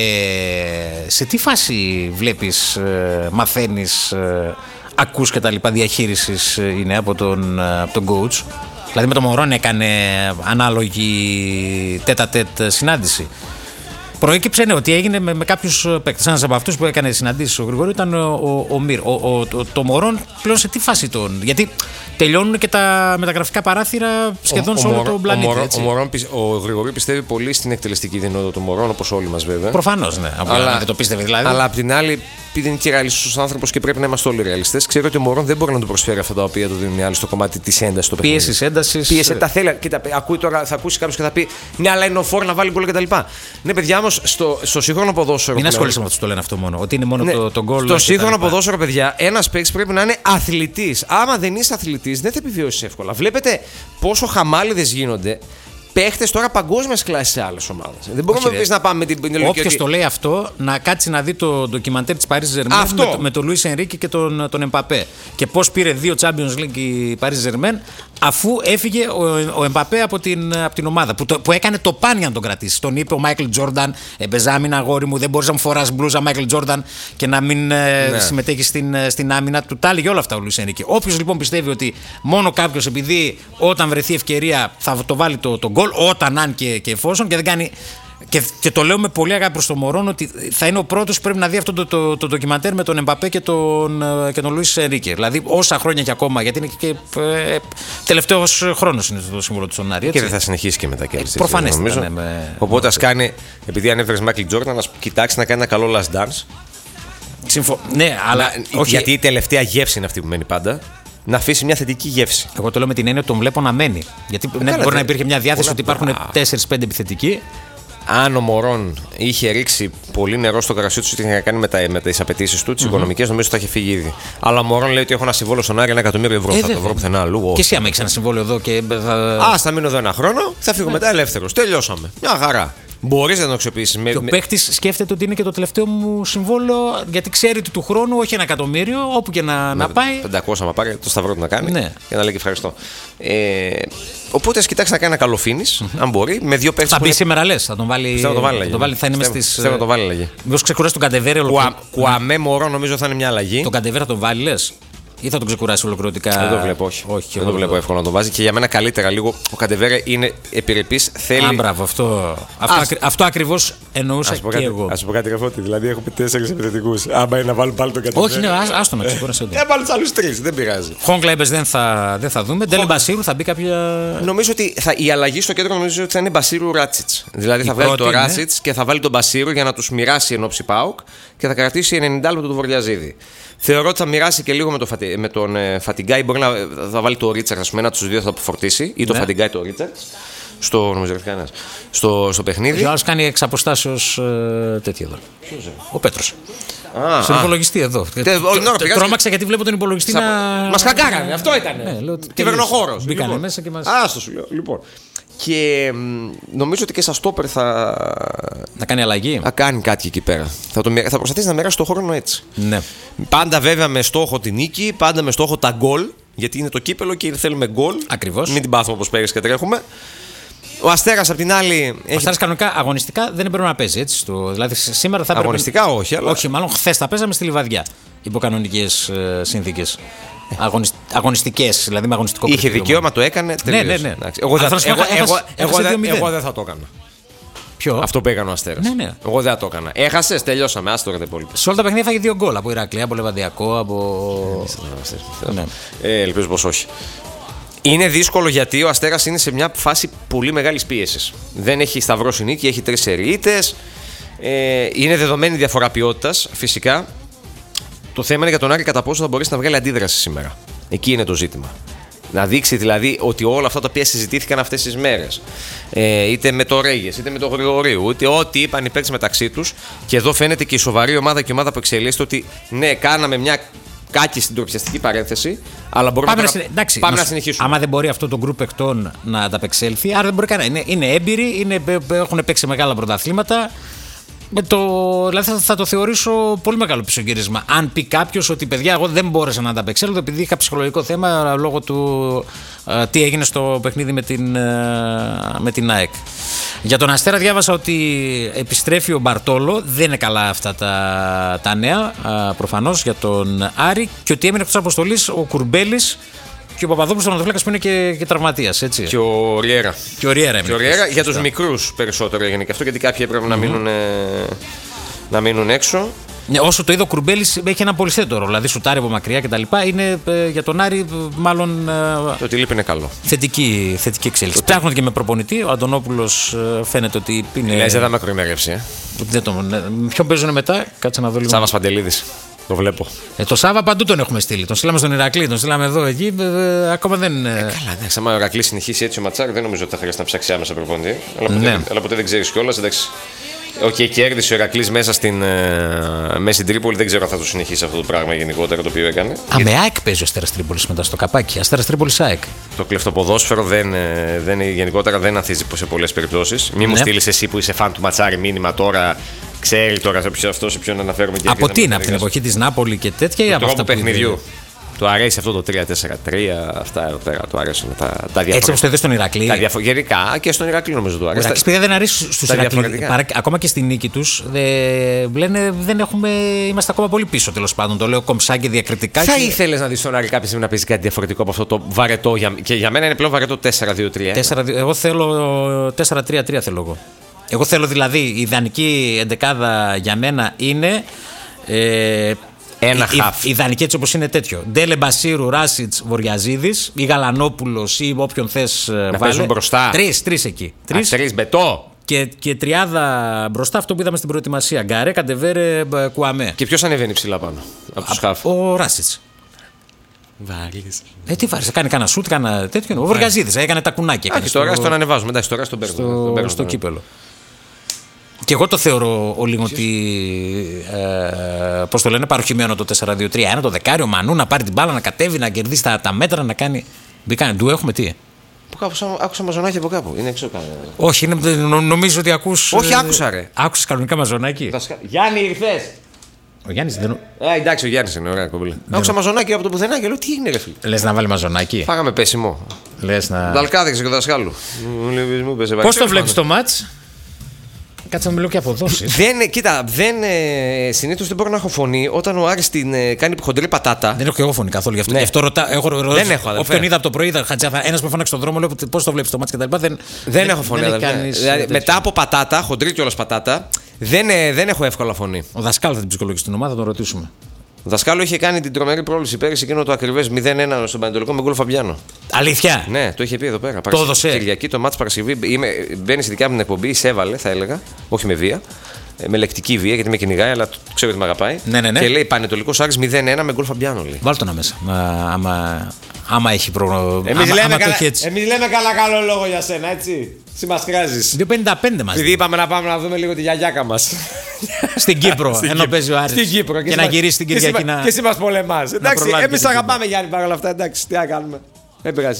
σε τι φάση βλέπεις, μαθαίνεις, ακούς και τα λοιπά διαχείρισης είναι από τον coach? Δηλαδή με τον Μωρόν έκανε ανάλογη τέτα-τέτ συνάντηση. Προέκυψε ότι έγινε με κάποιους παίκτες. Ένας από αυτούς που έκανε συναντήσεις ο Γρηγορίου ήταν ο Μυρ. Το Μωρόν πλέον σε τι φάση τον. Γιατί τελειώνουν και τα μεταγραφικά παράθυρα σχεδόν σε όλο τον πλανήτη. Ο Γρηγορίου πιστεύει πολύ στην εκτελεστική δυνατότητα των Μωρών, όπως όλοι μας βέβαια. Προφανώς, ναι. Αλλά δεν το πίστευε δηλαδή. Αλλά απ' την άλλη, επειδή είναι και ρεαλιστικός άνθρωπος και πρέπει να είμαστε όλοι ρεαλιστές, ξέρει ότι ο Μωρόν δεν μπορεί να του προσφέρει αυτά τα οποία του δίνουν οι άλλοι στο κομμάτι της έντασης. Πίεση, ένταση. Πίεση, τα θέλει. Κοίτα, ακούει τώρα, θα ακούσει κάποιο και θα πει ναι, αλλά είναι ο φόρ να βάλει γκολ κτλ. Ναι, παιδιά, όμως στο σύγχρονο ποδόσφαιρο. Μην ασχολείσαι με αυτό που το λένε αυτό μόνο. Ότι είναι μόνο το γκολ. Στο σύγχρονο ποδόσφαιρο, παιδιά, ένας παίκτης πρέπει να είναι αθλητής. Άμα δεν είσαι αθλητής, δεν θα επιβιώσεις εύκολα. Βλέπετε πόσο χαμάλιδες γίνονται. Παίχτες τώρα παγκόσμιας κλάσης σε άλλες ομάδες. Δεν μπορούμε να πάμε με την λογική. Όποιος το λέει αυτό, να κάτσει να δει το ντοκιμαντέρ της Paris Saint-Germain με τον Λουίς Ενρίκη και τον Εμπαπέ. Και πώς πήρε 2 Champions League η Paris Saint-Germain, αφού έφυγε ο Εμπαπέ από την ομάδα. Που έκανε το παν για να τον κρατήσει. Τον είπε ο Μάικλ Τζόρνταν, παίζα άμυνα, αγόρι μου, δεν μπορείς να μου φοράς μπλούζα Μάικλ Τζόρνταν και να μην συμμετέχει στην άμυνα. Του τα έλεγε όλα αυτά ο Λουίς Ενρίκη. Όποιος λοιπόν πιστεύει ότι μόνο κάποιος επειδή όταν βρεθεί ευκαιρία θα το βάλει το γκολ, όταν, αν και εφόσον, και δεν κάνει. Και το λέω με πολύ αγάπη προς τον Μωρόν ότι θα είναι ο πρώτος που πρέπει να δει αυτό το ντοκιμαντέρ με τον Εμπαπέ και τον Λουίς Ενρίκε. Δηλαδή, όσα χρόνια και ακόμα, γιατί είναι και τελευταίος χρόνος είναι το σύμβολο του στον Άρη. Και δεν θα συνεχίσει και μετά και έτσι. Προφανέστατα. Οπότε, ας κάνει, επειδή ανέφερες Μάικλ Τζόρνταν, να κοιτάξει να κάνει ένα καλό last dance. Ναι, αλλά. Όχι, γιατί η τελευταία γεύση είναι αυτή που μένει πάντα. Να αφήσει μια θετική γεύση. Εγώ το λέω με την έννοια ότι τον βλέπω να μένει. Γιατί μπορεί να υπήρχε μια διάθεση ότι υπάρχουν 4-5 επιθετικοί. αν ο Μωρόν είχε ρίξει πολύ νερό στο κρασί του, είχε να κάνει με τις απαιτήσεις του, τις οικονομικές, νομίζω ότι θα είχε φύγει ήδη. Αλλά ο Μωρόν λέει ότι έχω ένα συμβόλαιο στον Άρη 1 εκατομμύριο ευρώ. Θα το βρω πουθενά αλλού. Και εσύ, άμα έχεις ένα συμβόλαιο εδώ και. Θα μείνω εδώ 1 χρόνο, θα φύγω μετά ελεύθερος. Τελειώσαμε. Μια χαρά. Μπορείς να το αξιοποιήσεις. Και ο παίκτης σκέφτεται ότι είναι και το τελευταίο μου συμβόλαιο, γιατί ξέρει ότι του χρόνου, όχι 1 εκατομμύριο, όπου και να πάει. 500 άμα πάρει, το σταυρό του να κάνει. Ναι. Και να λέει και ευχαριστώ. Οπότε ας κοιτάξει να κάνει ένα καλοφίνις, αν μπορεί, με 2 παίκτες. Θα μπει σήμερα, λες, θα τον βάλει. Θα είναι μες στις. Θέλω να το βάλει αλλαγή. Μήπως ξεκουράσει τον Καντεβέρε ολοκληρωτικά. Κουαμέ Μωρό νομίζω θα είναι μια αλλαγή. Τον Καντεβέρε θα τον βάλει, λες. Ή θα τον ξεκουράσει ολοκληρωτικά. Δεν το βλέπω, όχι. Δεν το βλέπω εύκολο να τον βάζει. Και για μένα καλύτερα λίγο. Ο Καντεβέρε είναι επιρρεπής. Θέλει. Μπράβο, αυτό ακριβώς εννοούσα και εγώ. Α πω κάτι Ραφώτη. Δηλαδή έχω 4 επιθετικούς. Άμα είναι να βάλουν πάλι τον Καντεβέρε. Όχι, ναι, άστο να ξεκουράσει. Δεν βάλουν του άλλους 3, δεν πειράζει. Χόγκλεμπες δεν θα δούμε. Ντέλε Μπασίρου θα μπει κάποια. Νομίζω ότι η αλλαγή στο κέντρο νομίζω ότι θα είναι Μπασίρου Ράτσιτς. Δηλαδή θα βγάλει τον Ράτσιτς και θα βάλει τον Μπασίρου για να του μοιράσει εν ώψη ΠΑΟΚ και θα κρατήσει 90 λεπτό του Βορειαζίδη. Θεωρώ ότι θα μοιράσει και λίγο με τον Φατιγκάη. Μπορεί να θα βάλει το Ρίτσαρτ, ας πούμε, ένα από τους δύο θα το φορτίσει. Ή το Φατιγκάη το Ρίτσαρτ. Στο παιχνίδι. Ο άλλος κάνει εξ αποστάσεως τέτοιο εδώ. Ο Πέτρος. Στον υπολογιστή εδώ. Τρόμαξα γιατί βλέπω τον υπολογιστή να. Μας χαγκάρανε, αυτό ήταν. Κυβερνοχώρος. Μπήκανε μέσα και μας. Άστο σου λέω. Λοιπόν. Και νομίζω ότι και στα στόπερ να κάνει αλλαγή. Θα κάνει κάτι εκεί πέρα. Θα προσπαθήσει να μοιράσει το χρόνο έτσι. Ναι. Πάντα βέβαια με στόχο την νίκη, πάντα με στόχο τα γκολ. Γιατί είναι το κύπελο και θέλουμε γκολ. Ακριβώς. Μην την πάθουμε όπως πέρυσι και τρέχουμε. Ο Αστέρας απ' την άλλη. Ο Αστέρας κανονικά αγωνιστικά δεν έπρεπε να παίζει έτσι. Δηλαδή σήμερα θα έπρεπε. Αγωνιστικά όχι, αλλά. Όχι, μάλλον χθες τα παίζαμε στη Λιβαδιά. Υπό κανονικές συνθήκες. Αγωνιστικές, δηλαδή με αγωνιστικό είχε δικαίωμα, το έκανε. Ναι. Εγώ δεν θα το έκανα. Ποιο? Αυτό που έκανε ο Αστέρας. Ναι. Εγώ δεν θα το έκανα. Έχασες, τελειώσαμε. Άστο για τα υπόλοιπα. Σε όλα τα παιχνίδια φάγε 2 γκολ από Ηρακλή, από Λεβαδιακό, από. Ναι. Ελπίζω πως όχι. Είναι δύσκολο γιατί ο Αστέρας είναι σε μια φάση πολύ μεγάλης πίεσης. Δεν έχει σταυρώσει νίκη, έχει 3 σερίτες. Είναι δεδομένη διαφορά ποιότητας, φυσικά. Το θέμα είναι για τον Άρη κατά πόσο θα μπορέσει να βγάλει αντίδραση σήμερα. Εκεί είναι το ζήτημα. Να δείξει δηλαδή ότι όλα αυτά τα οποία συζητήθηκαν αυτές τις μέρες, είτε με το Ρέγες, είτε με το Γρηγορίου, είτε ό,τι είπαν οι παίκτες μεταξύ τους, και εδώ φαίνεται και η σοβαρή ομάδα και η ομάδα που εξελίσσεται ότι ναι, κάναμε μια κάκη στην τροπιαστική παρένθεση, αλλά μπορούμε πάμε να συνεχίσουμε. Άμα δεν μπορεί αυτό το γκρουπ παικτών να ανταπεξέλθει, άρα δεν μπορεί κανένα. Είναι έμπειροι, έχουν παίξει μεγάλα πρωταθλήματα. Δηλαδή θα το θεωρήσω πολύ μεγάλο πισωγύρισμα. Αν πει κάποιος ότι παιδιά, εγώ δεν μπόρεσα να ανταπεξέλθω επειδή είχα ψυχολογικό θέμα λόγω του τι έγινε στο παιχνίδι με την ΑΕΚ. Για τον Αστέρα διάβασα ότι επιστρέφει ο Μπαρτόλο. Δεν είναι καλά αυτά τα νέα προφανώς για τον Άρη, και ότι έμεινε εκτός αποστολής ο Κουρμπέλης και ο Παπαδόπουλος τερματοφύλακας που είναι και τραυματίας. Έτσι. Και ο Ριέρα. Για τους μικρούς περισσότερο έγινε και αυτό, γιατί κάποιοι έπρεπε να μείνουν έξω. Ναι, όσο το είδε ο Κουρμπέλης έχει ένα πολυσθέτο ρόλο. Δηλαδή σουτάρει από μακριά κτλ. Είναι για τον Άρη μάλλον. Το ότι λείπει είναι καλό. Θετική εξέλιξη. Ψάχνονται και με προπονητή. Ο Αντωνόπουλος φαίνεται ότι είναι. Λες, δεν θα μακροημερεύσει. Ποιον παίζουν μετά, κάτσε να δω λίγο. Σάββας Παντελίδης. Το βλέπω. Το Σάββα παντού τον έχουμε στείλει. Τον στείλαμε στον Ηρακλή, τον στείλαμε εδώ, εκεί. Ακόμα δεν. Καλά, εντάξει. Αν ο Ηρακλή συνεχίσει έτσι ο Ματσάρ, δεν νομίζω ότι θα χρειάζεται να ψάξει άμεσα προπονητή. Αλλά ποτέ δεν ξέρει κιόλα. Κέρδισε ο Ηρακλής μέσα στην Τρίπολη. Δεν ξέρω αν θα το συνεχίσει αυτό το πράγμα γενικότερα το οποίο έκανε. Με ΑΕΚ παίζει ο Αστέρας Τρίπολης μετά στο καπάκι. Αστέρας Τρίπολης ΑΕΚ. Το κλεφτοποδόσφαιρο γενικότερα δεν ανθίζει σε πολλές περιπτώσεις. Μη μου στείλεις εσύ που είσαι φαν του Ματσάρη μήνυμα τώρα. Ξέρει τώρα σε ποιον αναφέρομαι. Από τι είναι, από την εποχή της Νάπολη και τέτοια, ή από αυτά του παιχνιδιού. Του αρέσει αυτό το 3-4-3, αυτά εδώ πέρα του αρέσουν τα διαφορετικά. Έτσι όπως το είδε στον Ηρακλή. Γενικά και στον Ηρακλή νομίζω του αρέσει. Ο Ηρακλής δεν αρέσει στους Ηρακλή. Ακόμα και στη νίκη τους λένε είμαστε ακόμα πολύ πίσω, τέλος πάντων. Το λέω κομψά και διακριτικά. Θα ήθελες να δεις στον Άρη κάποια στιγμή να παίζει κάτι διαφορετικό από αυτό το βαρετό. Και για μένα είναι πλέον βαρετό 4-2-3. Εγώ θέλω 4-3-3 θέλω εγώ. Εγώ θέλω δηλαδή η ιδανική εντεκάδα για μένα είναι. Ένα χαφ. Ιδανική έτσι όπως είναι τέτοιο. Ντέλε Μπασίρου, Ράσιτς, Βορειαζίδης ή Γαλανόπουλος ή όποιον θες να παίζουν μπροστά. Τρεις εκεί. Τρεις μπετό. Και τριάδα μπροστά, αυτό που είδαμε στην προετοιμασία. Γκαρέ, Καντεβέρε, Κουαμέ. Και ποιος ανεβαίνει ψηλά πάνω από τους χαφ? Ο Ράσιτς. Βάρης. Τι βάρης, κάνει κανένα σουτ, κανένα τέτοιο. Ο Βορειαζίδης έκανε τα κουνάκια. Τώρα στον ανεβάζουμε, εντάξει, τώρα στον παίρνουμε. Στο κύπελο. Και εγώ το θεωρώ λίγο ότι. Πώς το λένε, παροχημένο το 4-2-3-1. Το δεκάριο Μανού να πάρει την μπάλα, να κατέβει, να κερδίσει τα μέτρα, να κάνει. Ντου έχουμε τι. Άκουσα μαζονάκι από κάπου. Είναι έξω κανένα. Όχι, νομίζω ότι ακούς. Όχι, άκουσα ρε. Άκουσες κανονικά μαζονάκι. Γιάννη, ήρθες. Ο Γιάννης δεν. Εντάξει, ο Γιάννης είναι ωραία κομπλή. Άκουσα μαζονάκι από το πουθενά και λέω τι είναι ρε φίλε. Λες να βάλει μαζονάκι. Φάγαμε πέσιμο. Λες να. Δαλκάδεξε και δασκάλου. Πώς το βλέπεις το μάτς? Κάτσε να μιλώ και αποδόσεις. Κοίτα, συνήθως δεν μπορώ να έχω φωνή όταν ο Άρης την κάνει χοντρή πατάτα. Δεν έχω και εγώ φωνή καθόλου γι' αυτό. Ναι. Γι' αυτό ρωτάω. Δεν έχω. Όποιον είδα από το πρωί, ένας που φώναξε στον δρόμο, λέω πώς το βλέπεις το μάτς κτλ. Δεν έχω φωνή. Δηλαδή, μετά από πατάτα, χοντρή κιόλας πατάτα, δεν έχω εύκολα φωνή. Ο δασκάλ θα την ψυχολογήσει στην ομάδα, θα τον ρωτήσουμε. Ο δασκάλου είχε κάνει την τρομερή πρόληψη πέρυσι εκείνο το ακριβές 0-1 στον Πανετολικό με γκολ Φαμπιάνο. Αλήθεια. Ναι, το είχε πει εδώ πέρα. Το έδωσε. Κυριακή το μάτς Παρασκευή. Μπαίνει στη δικιά μου την εκπομπή, εισέβαλε θα έλεγα. Όχι με βία. Με λεκτική βία γιατί με κυνηγάει, αλλά ξέρω ότι με αγαπάει. Ναι. Και λέει Πανετολικός Άρης 0-1 με γκολ Φαμπιάνο. Βάλτε το μέσα. Άμα έχει πρόβλημα. Εμείς λέμε καλά καλό λόγο για σένα, έτσι. Εσύ μας κράζεις. 2,55 μας. Επειδή είπαμε να πάμε να δούμε λίγο τη γιαγιάκα μας. Στην Κύπρο, ενώ παίζει ο Άρης. Στην Κύπρο. Και να γυρίσει την Κυριακή να. Και εσύ μας πολεμάς. Εντάξει, εμείς αγαπάμε Γιάννη παρόλα αυτά. Εντάξει, τι να κάνουμε. Δεν πειράζει.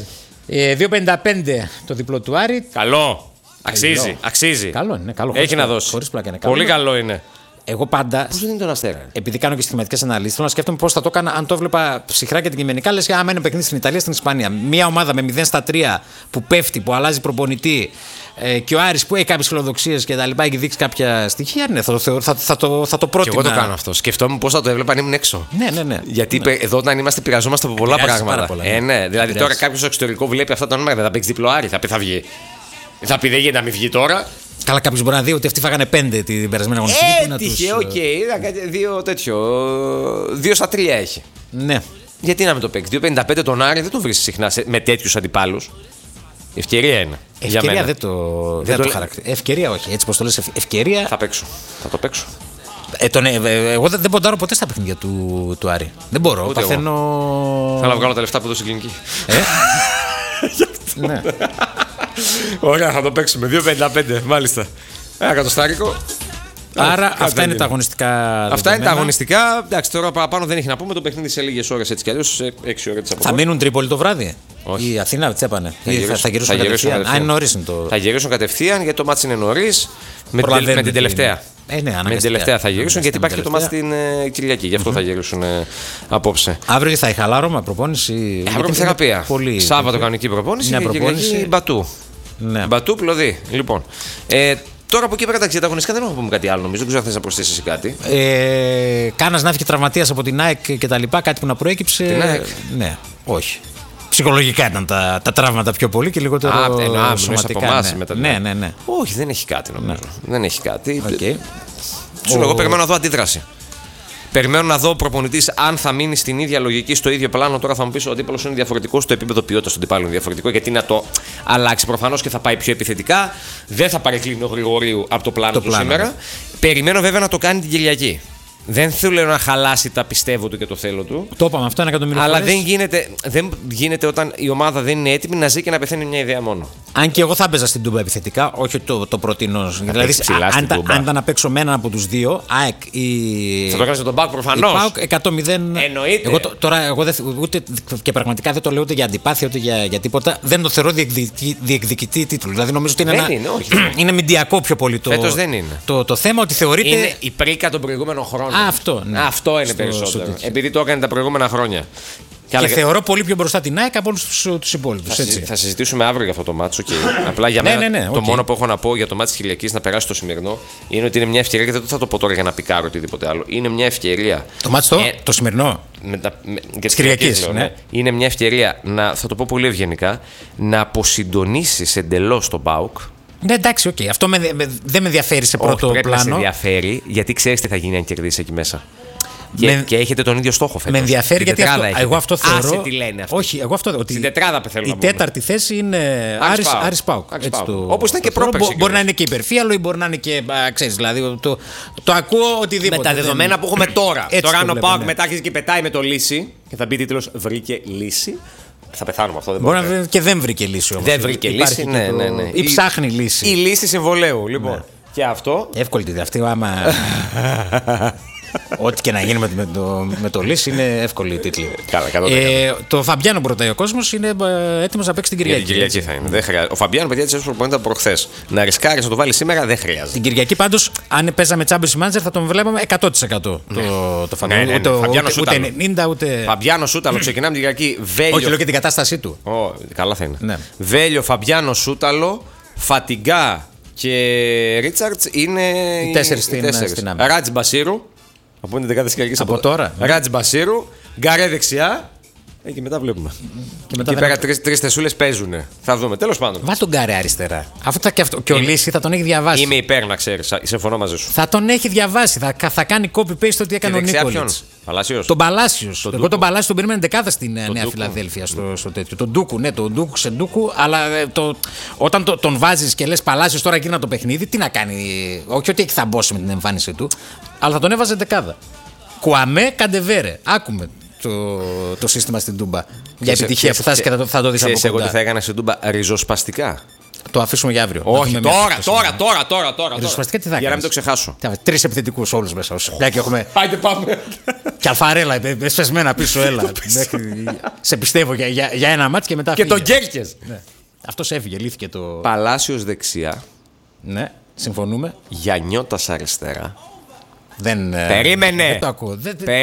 2,55 το διπλό του Άρη. Καλό. Αξίζει. Καλό είναι. Έχει να δώσει. Χωρίς πλάκα είναι. Πολύ καλό είναι. Εγώ πάντα. Πώς δεν είναι τον Αστέρα. Επειδή κάνω και στοιχηματικές αναλύσεις, θέλω να σκέφτομαι πώς θα το έκανα αν το έβλεπα ψυχρά και την κειμενικά. Λες άμα είναι παιχνίδι στην Ιταλία, στην Ισπανία. Μια ομάδα με 0-3 που πέφτει, που αλλάζει προπονητή και ο Άρης που έχει κάποιες φιλοδοξίες και τα λοιπά, έχει δείξει κάποια στοιχεία. Ναι, θα το πρότεινα. Και εγώ το κάνω αυτό. Σκεφτόμουν πώς θα το έβλεπα αν ήμουν έξω. Ναι. Γιατί εδώ όταν είμαστε πειραζόμαστε από πολλά πράγματα. Ναι. Δηλαδή τώρα κάποιο στο εξωτερικό βλέπει αυτά τα ονόματα, δεν θα παίξει διπλό Άρη, θα πει θα βγει. Θα πει δεν γίνεται να μην βγει τώρα. Καλά, κάποιο μπορεί να δει ότι αυτοί φάγανε 5 την περασμένη αγωνιστική. Έτυχε, οκ. 2 στα 3 έχει. Ναι. Γιατί να μην το παίξει. 2,55 τον Άρη δεν τον βρίσκει συχνά με τέτοιους αντιπάλους. Ευκαιρία είναι. Ευκαιρία δεν το χαρακτηρίζω. Ευκαιρία όχι. Έτσι πως το λες, ευκαιρία. Θα το παίξω. Εγώ δεν ποντάρω ποτέ στα παιχνίδια του Άρη. Δεν μπορώ. Παθαίνω. Θέλω να βγάλω τα λεφτά που δώσει κλινική. Ναι. Ωραία, θα το παίξουμε. 2,55 μάλιστα. Ένα εκατοστάρικο. Άρα αυτά είναι τα αγωνιστικά. Αυτά είναι τα αγωνιστικά. Εντάξει, τώρα παραπάνω δεν έχει να πούμε. Το παιχνίδι σε λίγες ώρες έτσι κι αλλιώς. Σε 6 ώρες της αποφάσης. Θα μείνουν Τρίπολη το βράδυ. Όχι. Η Αθήνα τσέπανε. Θα γυρίσουν κατευθείαν. Αν είναι νωρίς είναι το. Θα γυρίσουν κατευθείαν γιατί το μάτς είναι νωρίς. Με την τελευταία. Με την τελευταία θα γυρίσουν γιατί υπάρχει και το μάτς την Κυριακή. Γι' αυτό θα γυρίσουν απόψε. Αύριο θα έχει χαλάρωμα προπόνηση. Αύριο θεραπεία. Σάββατο κανονική προπόνηση και Κυριακή Μπατού. Μπατού πλωδί. Λοιπόν. Τώρα από εκεί πέρα τα αγωνιστικά δεν έχω να πούμε κάτι άλλο νομίζω. Δεν ξέρω αν θες να προσθέσεις κάτι. Κάνας να βγει τραυματίας από την ΑΕΚ και τα λοιπά, κάτι που να προέκυψε. Την ΑΕΚ. Ναι, όχι. Ψυχολογικά ήταν τα τραύματα πιο πολύ και λιγότερο σωματικά. Ναι. Όχι, δεν έχει κάτι νομίζω. Δεν έχει κάτι. Σου λέω, εγώ περιμένω να δω αντίδραση. Περιμένω να δω ο προπονητής αν θα μείνει στην ίδια λογική, στο ίδιο πλάνο. Τώρα θα μου πει ο αντίπαλος είναι διαφορετικό, στο επίπεδο ποιότητας του αντιπάλου είναι διαφορετικό. Γιατί να το αλλάξει προφανώς και θα πάει πιο επιθετικά. Δεν θα παρεκκλίνει ο Γρηγορίου από το πλάνο του σήμερα. Ναι. Περιμένω βέβαια να το κάνει την Κυριακή. Δεν θέλω να χαλάσει τα πιστεύω του και το θέλω του. Το είπαμε αυτό 1 εκατομμύριο φορές. Αλλά δεν γίνεται όταν η ομάδα δεν είναι έτοιμη να ζει και να πεθαίνει μια ιδέα μόνο. Αν και εγώ θα έπαιζα στην Τούμπα επιθετικά, όχι το προτείνω. Δηλαδή, αν ήταν να παίξω με έναν από τους δύο, ΑΕΚ ή. Θα το έκανες με τον Πάουκ προφανώς. Πάουκ 100-0. Εννοείται. Εγώ ούτε, και πραγματικά δεν το λέω ούτε για αντιπάθεια ούτε για τίποτα. Δεν το θεωρώ διεκδικητή τίτλου. Δηλαδή νομίζω ότι είναι μηντιακό πιο πολύ το. Φέτος δεν είναι. Το θέμα ότι θεωρείται. Είναι η πρίκα των προηγούμενων χρόνων. Αυτό είναι περισσότερο. Επειδή το έκανε τα προηγούμενα χρόνια. Και θεωρώ πολύ πιο μπροστά την ΑΕΚ από όλους τους υπόλοιπους. Θα συζητήσουμε αύριο για αυτό το μάτσο. Απλά για μένα το μόνο που έχω να πω για το μάτσο της Κυριακής να περάσει το σημερινό είναι ότι είναι μια ευκαιρία. Και δεν θα το πω τώρα για να πικάρω οτιδήποτε άλλο. Είναι μια ευκαιρία. Το μάτσο το σημερινό. Της Κυριακής. Είναι μια ευκαιρία θα το πω πολύ ευγενικά, να αποσυντονίσεις εντελώς τον ΠΑΟΚ. Ναι, εντάξει, οκ. Αυτό δεν με ενδιαφέρει σε πρώτο πλάνο. πλάνο. Με ενδιαφέρει γιατί ξέρεις τι θα γίνει αν κερδίσει εκεί μέσα. Και έχετε τον ίδιο στόχο φέτος. Με ενδιαφέρει γιατί εγώ αυτό θεωρώ. Άσε τι λένε αυτοί. Όχι, εγώ αυτό. Ότι στην τετράδα θέλω να πω. Η τέταρτη θέση είναι Άρης Πάουκ. Όπως ήταν και πρόπερση. Μπορεί να είναι και υπερφύαλο ή μπορεί να είναι και. Ξέρεις, δηλαδή. Το ακούω οτιδήποτε. Με τα δεδομένα που έχουμε τώρα. Τώρα, αν ο Πάουκ μετά αρχίζει και πετάει με το λύση και θα μπει τίτλος βρήκε λύση. Θα πεθάνουμε αυτό. Μπορεί να και δεν βρήκε λύση όμως. Δεν βρήκε λύση. Ναι. Ή ψάχνει λύση. Η λύση συμβολέου. Λοιπόν. Και αυτό. Εύκολη τη αυτή, άμα. Ό,τι και να γίνει με το Λύση είναι εύκολη η τίτλη. Το Φαμπιάνο που ρωτάει ο κόσμος είναι έτοιμος να παίξει την Κυριακή. Την Κυριακή θα είναι. Δεν χρειάζεται. Ο Φαμπιάνο, παιδιά, τη προπονητή από προχθές. Να ρισκάρει να το βάλει σήμερα δεν χρειάζεται. Την Κυριακή πάντως, αν παίζαμε Champions Manager θα τον βλέπαμε 100% το Φαμπιάνο. Ούτε 90 ούτε. Φαμπιάνο Σούταλο, ξεκινάμε την Κυριακή. Όχι, λέω και την κατάστασή του. Καλά θα είναι. Βέλιο, Φαμπιάνο Σούταλο, Φατιγκά και Ρίτσαρτς είναι οι 4 στην άμυνα. Ράτζ Μπασίρου. Από είναι δεκάδες Κυριακής από τώρα. Ράτζ Μπασίρου, Γκαρέ δεξιά. Και μετά βλέπουμε. Και πέρα τρεις θεσούλες παίζουν. Θα δούμε. Τέλος πάντων. Βάλ τον Γκαρέ αριστερά. Και ο Λύση θα τον έχει διαβάσει. Είμαι υπέρ, να ξέρεις. Συμφωνώ μαζί σου. Θα τον έχει διαβάσει. Θα κάνει copy-paste ό,τι έκανε ο Νίκολιτς. Τον Παλάσιος. Εγώ τον Παλάσιο τον περίμενα δεκάδα στην Νέα Φιλαδέλφια στο τέτοιο. Τον Ντούκου, ναι, τον Ντούκου σε Ντούκου. Αλλά όταν τον βάζεις και λες Παλάσιος τώρα εκείνα το παιχνίδι, τι να κάνει. Όχι ότι θα μπώσει με την εμφάνιση του, αλλά θα τον έβαζε δεκάδα. Κουαμέ, Καντεβέρε. Άκουμε το σύστημα στην Τούμπα. Για επιτυχία που θα το δεις από κοντά. Ξέρεις εγώ τι θα έκανα στην Τούμπα, ριζοσπαστικά. Το αφήσουμε για αύριο. Όχι, τώρα. Ριζοσπαστικά τι θα κάνεις. Για να μην το ξεχάσω. 3 επιθετικούς όλους μέσα. Και έχουμε. Πάτε πάμε. Και Αλφαρέλα, εσπεσμένα πίσω, έλα. Σε πιστεύω για ένα μάτς και μετά. Και τον Γκέρκες. Αυτός έφυγε, λύθηκε το. Παλάσιος δεξιά. Ναι, συμφωνούμε. Γιαννιώτας αριστερά. Περίμενε. Δεν το ακούω.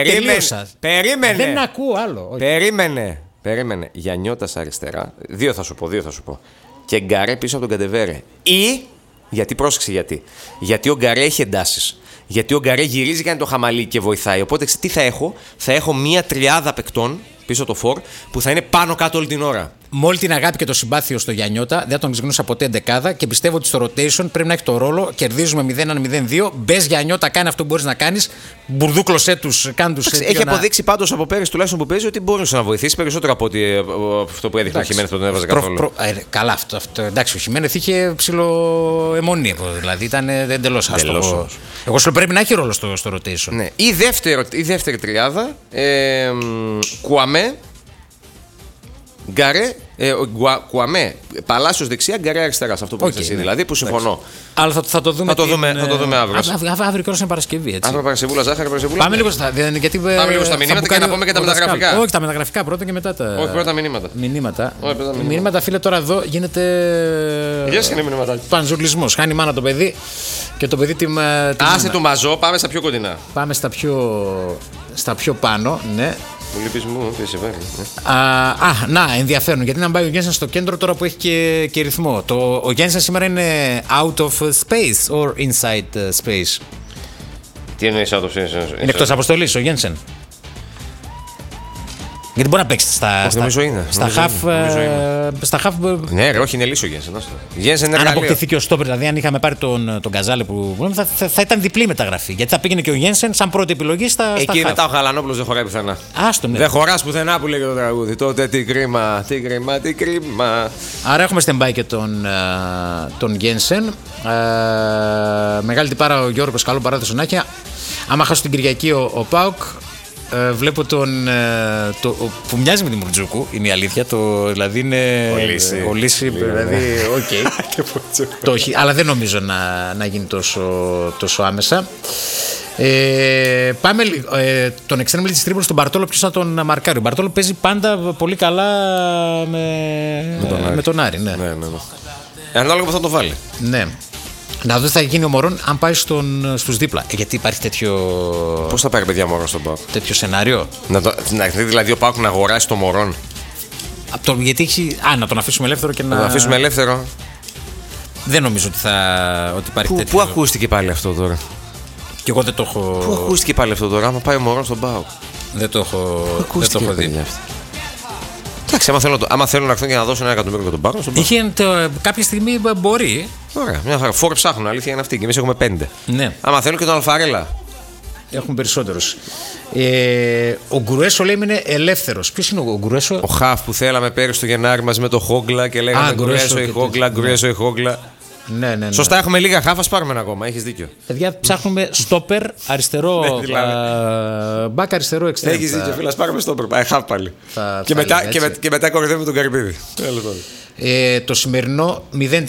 Περίμενε. Δεν ακούω άλλο. Περίμενε. Γιαννιώτας αριστερά. Δύο θα σου πω. Και Γκαρέ πίσω από τον Καντεβέρε. Ή. Γιατί πρόσεξε γιατί. Γιατί ο Γκαρέ έχει εντάσεις. Γιατί ο Γκαρέ γυρίζει, κάνει το χαμαλί και βοηθάει. Οπότε τι θα έχω. Θα έχω μία τριάδα παικτών πίσω το φορ που θα είναι πάνω κάτω όλη την ώρα. Με όλη την αγάπη και το συμπάθειο στο Γιαννιώτα, δεν τον ξεγνώσα ποτέ εντεκάδα και πιστεύω ότι στο rotation πρέπει να έχει το ρόλο. Κερδίζουμε 0-0-2. Μπες Γιαννιώτα, κάνει αυτό που μπορείς να κάνεις. Μπουρδούκλωσέ τους, κάνε τους. Έχει αποδείξει πάντως από πέρυσι τουλάχιστον που παίζει ότι μπορούσε να βοηθήσει περισσότερο από αυτό που έδειχνε ο Χιμένεθ που τον έβαζε καθόλου. Καλά, αυτό. Εντάξει, ο Χιμένεθ είχε ψιλοαιμονή. Δηλαδή ήταν εντελώς άστοχο. Εγώ σου πρέπει να έχει ρόλο στο rotation. Ναι. Η δεύτερη τριάδα. Κουαμέ. Γκαρέ, Κουαμέ, Παλάσιος δεξιά, Γκαρέ αριστερά. Σε αυτό που είπες εσύ, δηλαδή που συμφωνώ. Αλλά θα το δούμε αύριο. Αύριο κιόλας είναι Παρασκευή. Αύριο Παρασκευούλα, ζάχαρη Παρασκευούλα. Πάμε λίγο στα μηνύματα και να πούμε και τα μεταγραφικά. Όχι, τα μεταγραφικά πρώτα και μετά τα. Όχι, πρώτα μηνύματα. Μηνύματα, φίλε, τώρα εδώ γίνεται. Γεια είναι μηνύματα. Πανζουλισμός. Χάνει μάνα το παιδί και το παιδί την. Άσε του μαζό, πάμε στα πιο κοντινά. Πάμε στα πιο πάνω, ναι. Μου λείπεις μου, τι σε βάρει. Να, ενδιαφέρον. Γιατί να πάει ο Γένσεν στο κέντρο τώρα που έχει και ρυθμό. Ο Γένσεν σήμερα είναι out of space or inside space. Τι εννοείς out of space? Είναι εκτός αποστολής ο Γένσεν. Γιατί μπορεί να παίξει στα half. Ναι, ρε, όχι, είναι λύσο ο Γένσεν. Αν αποκτηθεί και ο Στόπερ, δηλαδή αν είχαμε πάρει τον Γκαζάλε που θα ήταν διπλή μεταγραφή. Γιατί θα πήγαινε και ο Γένσεν σαν πρώτη επιλογή στα half. Εκεί μετά ο Γαλανόπουλος δεν χωράει πουθενά. Ναι. Δεν χωράς πουθενά που λέγεται το τραγούδι. Τότε τι κρίμα. Άρα έχουμε stand-by και τον Γένσεν. Μεγάλη τυπάρα ο Γιώργος, καλό παράδεισο να έχει. Άμα χάσω την Κυριακή ο ΠΑΟΚ. Βλέπω που μοιάζει με τη Μουρτζούκου, είναι η αλήθεια. Δηλαδή είναι. Ο Λύση. Δηλαδή, οκ. Αλλά δεν νομίζω να γίνει τόσο άμεσα. Πάμε τον εξτρέμ της Τρίπολης, τον Μπαρτόλο, ποιος θα τον μαρκάρει. Ο Μπαρτόλο παίζει πάντα πολύ καλά με τον Άρη. Ναι. Ανάλογα που θα το βάλει. Ναι. Να δω τι θα γίνει ο Μωρόν αν πάει στους δίπλα. Γιατί υπάρχει τέτοιο. Πώς θα πάρει παιδιά Μωρόν στον ΠΑΟΚ? Τέτοιο σενάριο. Να δει δηλαδή ο ΠΑΟΚ να αγοράσει το Μωρόν. Γιατί έχει. Να τον αφήσουμε ελεύθερο και να. Να τον αφήσουμε ελεύθερο. Δεν νομίζω ότι υπάρχει τέτοιο. Πού ακούστηκε πάλι αυτό τώρα? Και εγώ δεν το έχω. Πού ακούστηκε πάλι αυτό τώρα? Άμα πάει ο Μωρόν στον ΠΑΟΚ. Δεν το έχω δει. Εντάξει, άμα θέλουν να έρθουν και να δώσουν 1 εκατομμύριο για τον ΠΑΟΚ. Κάποια στιγμή μπορεί. Ωραία, μια χαρά. Φόρ ψάχνουν, αλήθεια είναι αυτή. Και εμείς έχουμε 5. Ναι. Άμα θέλουν και τον Αλφαρέλα. Έχουν περισσότερους. Ο Γκρουέσο λέει είναι ελεύθερος. Ποιος είναι ο Γκρουέσο? Ο Χαφ που θέλαμε πέρυσι το Γενάρη μαζί με το Χόγκλα και λέγαμε Γκρουέσο η Χόγκλα. Ναι. Σωστά, έχουμε λίγα Χαφ, ας πάρουμε ένα ακόμα. Έχεις δίκιο. Παιδιά, ψάχνουμε στόπερ αριστερό. Μπακ αριστερό εξτρέμ. Έχεις δίκιο, φίλε, ας πάρουμε στόπερ. Χαφ πάλι. Και μετά κορυδεύουμε τον Καρυπίδη. Το σημερινό 0-3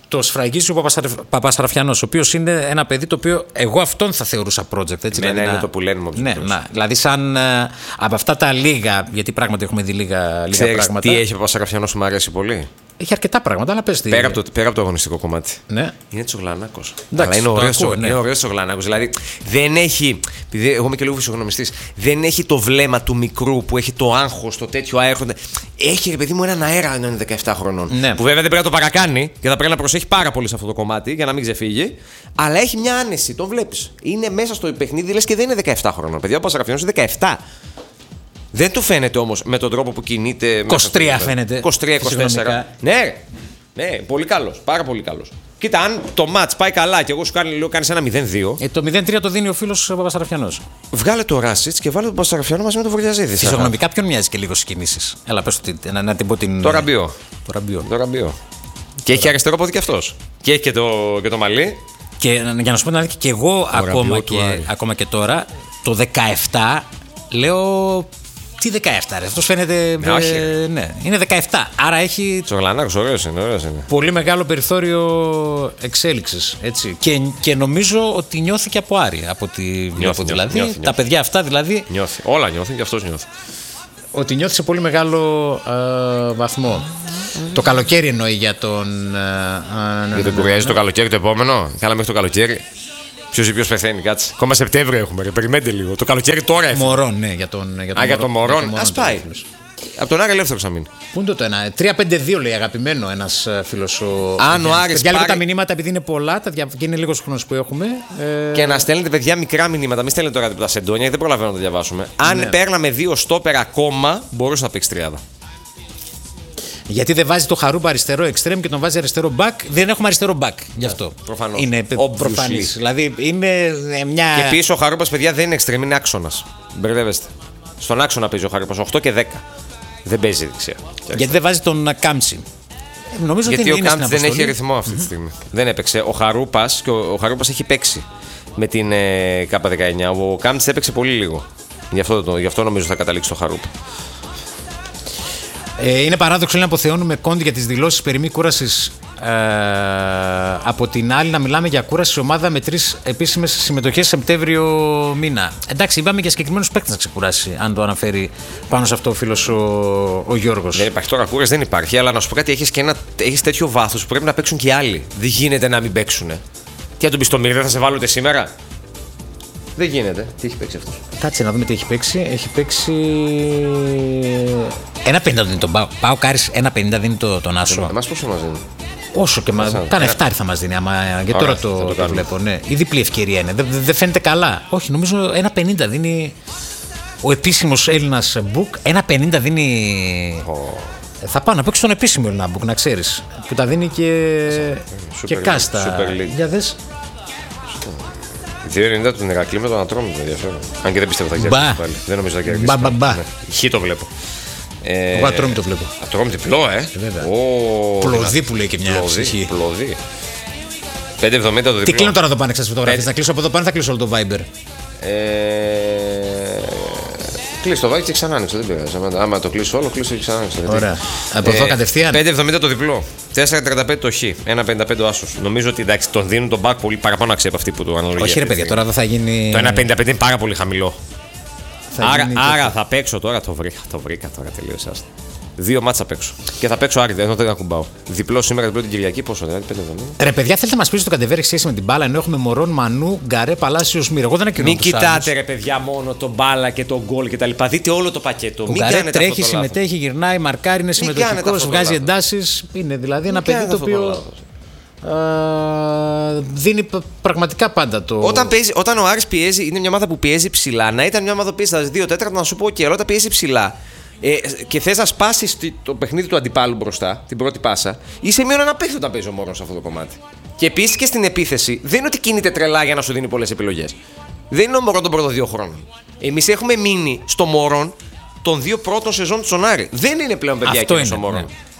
το σφραγίζει ο Παπασαραφιανός, ο οποίος είναι ένα παιδί το οποίο εγώ αυτόν θα θεωρούσα project. Έτσι, ναι, είναι το που λένε μου. Ναι, δηλαδή σαν από αυτά τα λίγα, γιατί πράγματι έχουμε δει λίγα πράγματα. Τι έχει ο Παπασαραφιανός που μου αρέσει πολύ. Έχει αρκετά πράγματα, αλλά πες τι. Πέρα από το αγωνιστικό κομμάτι. Ναι. Είναι Τσογλανάκος. Αλλά είναι ωραίος Τσογλανάκος. Δηλαδή δεν έχει. Επειδή εγώ είμαι και λίγο φυσιογνωμιστής, δεν έχει το βλέμμα του μικρού που έχει το άγχος, το τέτοιο αέρχοντα. Έχει, ρε παιδί μου, έναν αέρα ενώ είναι 17 χρονών. Ναι. Που βέβαια δεν πρέπει να το παρακάνει και θα πρέπει να προσέχει πάρα πολύ σε αυτό το κομμάτι για να μην ξεφύγει. Αλλά έχει μια άνεση, τον βλέπεις. Είναι μέσα στο παιχνίδι, λες και δεν είναι 17 χρονών. Παιδιά, ο Παπασαραφιανός είναι 17. Δεν του φαίνεται όμως με τον τρόπο που κινείται. 23 φαίνεται. 23-24. Ναι, πολύ καλός. Πάρα πολύ καλός. Κοίτα, αν το match πάει καλά και εγώ σου κάνεις ένα 0-2. Το 0-3 το δίνει ο φίλος Παπασαραφιανός. Βγάλε το Ράσιτς και βάλε τον Παπασαραφιανό μαζί με τον Βορειαζίδη. Φυσιογνωμικά ποιον μοιάζει και λίγο στις κινήσεις. Έλα, πες να την πω την. Το Ραμπιό. Το Ραμπιό. Και έχει αριστερό πόδι και αυτός. Και έχει και το μαλλί. Και για να σου πω την αλήθεια, και εγώ ακόμα και τώρα, το 17 λέω. Τι 17, ρε, αυτός φαίνεται. Ναι, είναι 17. Άρα έχει. Τσογλανάκος, ωραίος είναι. Πολύ μεγάλο περιθώριο εξέλιξης. Έτσι. Και νομίζω ότι νιώθει και από Άρη. Από τη βλέπω δηλαδή. Νιώθει. Τα παιδιά αυτά δηλαδή. Νιώθει. Όλα νιώθουν και αυτός νιώθει. Ότι νιώθει σε πολύ μεγάλο βαθμό. Το καλοκαίρι εννοεί για τον. Δεν κουράζει το καλοκαίρι το επόμενο. Καλά μέχρι το καλοκαίρι. Ποιος πεθαίνει, κάτσε. Ακόμα Σεπτέμβριο έχουμε, ρε. Περιμένετε λίγο. Το καλοκαίρι τώρα έφυγε. Μωρόν, ναι, για τον Μωρόν. Ας πάει. Από τον Άρη ελεύθερο θα μείνει. Πού είναι το ένα. 3-5-2 λέει αγαπημένο ένας φίλος. Αν ο Άρης. Για λίγο τα μηνύματα, επειδή είναι πολλά, και είναι λίγος χρόνος που έχουμε. Και να στέλνετε, παιδιά, μικρά μηνύματα. Μην στέλνετε τώρα τα σεντόνια, γιατί δεν προλαβαίνω να τα διαβάσουμε. Αν παίρναμε 2 στόπερ ακόμα, μπορούσε να παίξει τριάδα. Γιατί δεν βάζει το Χαρούπα αριστερό εξτρέμ και τον βάζει αριστερό μπακ. Δεν έχουμε αριστερό μπακ γι' αυτό. Προφανώς. Είναι προφανής. Δηλαδή είναι μια. Και πίσω ο Χαρούπας, παιδιά, δεν είναι εξτρέμ, είναι άξονας. Μπερδεύεστε. Στον άξονα παίζει ο Χαρούπας 8 και 10. Δεν παίζει δεξιά. Γιατί δεν βάζει τον Κάμψη. Νομίζω γιατί ότι ο Κάμψη δεν έχει ρυθμό αυτή τη στιγμή. Δεν έπαιξε. Ο Χαρούπας έχει παίξει με την K19. Ο Κάμψη έπαιξε πολύ λίγο. Γι' αυτό νομίζω θα καταλήξει το Χαρούπα. Είναι παράδοξο να αποθεώνουμε Κόντι για τις δηλώσεις περί μη κούρασης. Από την άλλη, να μιλάμε για κούραση σε ομάδα με 3 επίσημες συμμετοχές Σεπτέμβριο μήνα. Εντάξει, είπαμε για συγκεκριμένους παίκτες να ξεκουράσει, αν το αναφέρει πάνω σε αυτό ο φίλος ο Γιώργος. Δεν υπάρχει τώρα κούραση, δεν υπάρχει, αλλά να σου πω κάτι, έχεις τέτοιο βάθος που πρέπει να παίξουν και άλλοι. Δεν γίνεται να μην παίξουν. Τι να τον πει στο Μύρι, δεν θα σε βάλω ούτε σήμερα. Δεν γίνεται. Τι έχει παίξει αυτός? Κάτσε να δούμε τι έχει παίξει. Έχει παίξει. 1,50 δίνει τον Πάο Κάρις, 1,50 δίνει τον Άσο. Εμάς πόσο μας δίνει? Όσο και κάνα 7 θα μας δίνει. Και τώρα το βλέπω. Ναι. Η διπλή ευκαιρία είναι. Δεν φαίνεται καλά. Όχι, νομίζω 1,50 δίνει ο επίσημος Έλληνας Μπουκ. 1,50 δίνει. Θα πάω να παίξω τον επίσημο Έλληνα Μπουκ, να ξέρεις. Που τα δίνει και κάστα. Για δες. 2,90 του Ηρακλή με τον Ατρόμητο, ενδιαφέρον. Αν και δεν πιστεύω θα κερδίσει πάλι. Δεν νομίζω θα κερδίσει. Χ το βλέπω. Εγώ Ατρόμητο βλέπω. Ατρόμητο πλό, Βέβαια. Πλωδί που λέει και μια ψυχή. Πλωδί. 5,70 το διπλό. Τι κλείνω τώρα εδώ πάνω, ξέρεις φωτογραφίες. Να κλείσω από εδώ πάνω, θα κλείσω όλο το Viber. Κλείσει το Viber και ξανά άνοιξε. Δεν πειράζει. Άμα το κλείσω όλο, κλείσω και ξανά άνοιξε. Ωραία. Από εδώ κατευθείαν. 5,70 το διπλό. 4,35 το Χ. 1,55 ο Άσος. Νομίζω ότι εντάξει, τον δίνουν τον back πολύ παραπάνω αξία από αυτή που του αναλογεί. Όχι, ρε παιδιά, τώρα δεν θα γίνει. Το 1,55 είναι πάρα πολύ χαμηλό. Άρα θα παίξω τώρα. Το βρήκα τώρα, τελείωσα. 2 μάτσα απ' έξω. Και θα παίξω Άρη, ενώ δεν ακουμπάω. Διπλό σήμερα, διπλό την Κυριακή, πόσο δηλαδή, 5,70. Ρε παιδιά, θέλετε να μα πείτε το κατεβέρει σχέση με την μπάλα, ενώ έχουμε Μωρόν, Μανού, Γκαρέ, Παλάσιο, Μύρο. Εγώ δεν ακυρώνω. Μην κοιτάτε, ρε παιδιά, μόνο τον μπάλα και τον γκολ κτλ. Δείτε όλο το πακέτο. Ο Γκαρέ τρέχει, συμμετέχει, γυρνάει, μαρκάρει, είναι συμμετοχικό, βγάζει εντάσει. Είναι δηλαδή ένα παιδί το οποίο. Δίνει πραγματικά πάντα το. Όταν ο Άρης πιέζει, είναι μια ομάδα που πιέζει ψηλά. Να ήταν μια ομάδα που πιέζει στα 2 τέταρτα, να σου πω και όταν πιέζει ψηλά. Και θες να σπάσεις το παιχνίδι του αντιπάλου μπροστά, την πρώτη πάσα, είσαι μείον ένα παίχτη όταν παίζει ο Μωρόν σε αυτό το κομμάτι. Και επίσης και στην επίθεση, δεν είναι ότι κινείται τρελά για να σου δίνει πολλές επιλογές. Δεν είναι ο Μωρόν των πρώτων 2 χρόνων. Εμείς έχουμε μείνει στο Μωρόν των 2 πρώτων σεζόν του Άρη. Δεν είναι πλέον παιδιά εκείνος ο Μωρόν. Ναι.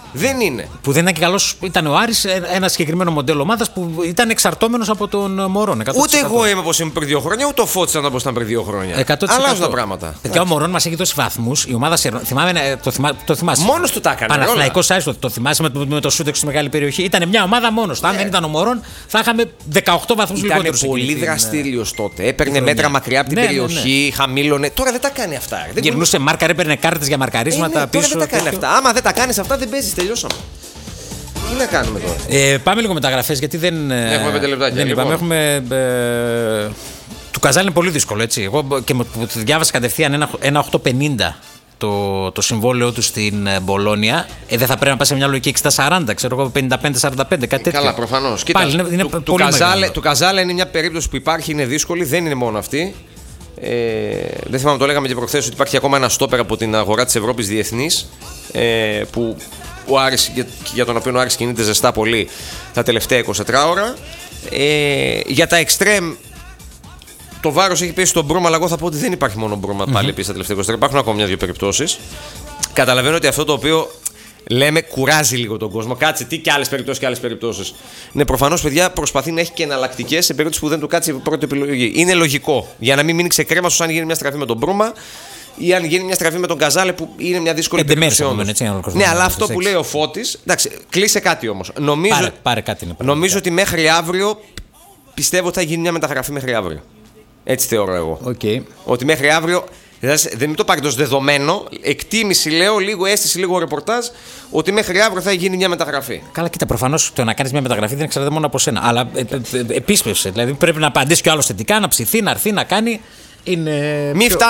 Δεν είναι. Που δεν ήταν και καλός, ήταν ο Άρης, ένα συγκεκριμένο μοντέλο ομάδας που ήταν εξαρτώμενος από τον Μωρόν. 100%. Ούτε εγώ είμαι όπως είμαι πριν 2 χρόνια, ούτε ο Φώτης ήταν όπως ήταν πριν 2 χρόνια. 100%. Αλλάζουν τα πράγματα. Και ο Μωρόν μας έχει δώσει βαθμούς. Η ομάδα το θυμάσαι. Μόνος του τα έκανε. Παναθηναϊκός Άρης, το θυμάσαι με το σούτεξ στη μεγάλη περιοχή. Ήταν μια ομάδα μόνος. Αν δεν ήταν ο Μωρόν, θα είχαμε 18 βαθμούς λιγότερους. Ήταν πολύ δραστήριος τότε. Έπαιρνε μέτρα μακριά από την περιοχή, χαμήλωνε. Τώρα δεν τα κάνει αυτά. Γυρνούσε μάρκαρ, έπαιρνε κάρτες για μαρκαρίσματα πίσω. Τώρα δεν τα κάνει αυτά. Άμα δεν τα κάνει αυτά, δεν παίζει. Τελειώσαμε. Τι να κάνουμε τώρα. Πάμε λίγο μεταγραφές, γιατί δεν. Έχουμε 5 λεπτάκια. Λοιπόν. Έχουμε. Του Καζάλ είναι πολύ δύσκολο, έτσι. Εγώ και διάβασα κατευθείαν ένα 8,50 το συμβόλαιό του στην Μπολόνια. Δεν θα πρέπει να πάει σε μια λογική 60-40, ξέρω εγώ, 55-45, κάτι τέτοιο. Καλά, προφανώς. Του Καζάλ είναι μια περίπτωση που υπάρχει, είναι δύσκολη, δεν είναι μόνο αυτή. Δεν θυμάμαι, το λέγαμε και προχθές, ότι υπάρχει ακόμα ένα στόπερ από την αγορά της Ευρώπης διεθνής, που ο Άρης, για τον οποίο ο Άρης κινείται ζεστά πολύ τα τελευταία 24 ώρα. Για τα εξτρέμ, το βάρος έχει πέσει στον Μπρούμα, αλλά εγώ θα πω ότι δεν υπάρχει μόνο Μπρούμα πάλι επίσης τα τελευταία 24 ώρα. Υπάρχουν ακόμα μια-δύο περιπτώσεις. Καταλαβαίνω ότι αυτό το οποίο λέμε κουράζει λίγο τον κόσμο. Κάτσε, τι και άλλες περιπτώσεις και άλλες περιπτώσεις. Ναι, προφανώς, παιδιά, προσπαθεί να έχει και εναλλακτικές σε περίπτωση που δεν του κάτσει η πρώτη επιλογή. Είναι λογικό. Για να μην μείνει ξεκρέμαστος αν γίνει μια στραφή με τον Μπρούμα ή αν γίνει μια στραφή με τον Καζάλε, που είναι μια δύσκολη περίπτωση. Ναι, αλλά αυτό που λέει ο Φώτης. Εντάξει, κλείσε κάτι όμως. Πάρε κάτι. Νομίζω ότι μέχρι αύριο, πιστεύω ότι θα γίνει μια μεταγραφή μέχρι αύριο. Έτσι θεωρώ εγώ. Okay. Ότι μέχρι αύριο. Δεν το πάρει ως δεδομένο. Εκτίμηση, λέω, λίγο αίσθηση, λίγο ρεπορτάζ, ότι μέχρι αύριο θα γίνει μια μεταγραφή. Καλά, κοίτα, προφανώς το να κάνεις μια μεταγραφή δεν εξαρτάται μόνο από σένα. Αλλά επίσπευσε. Δηλαδή πρέπει να απαντήσει κι ο άλλος θετικά, να ψηθεί, να έρθει, να κάνει. Είναι.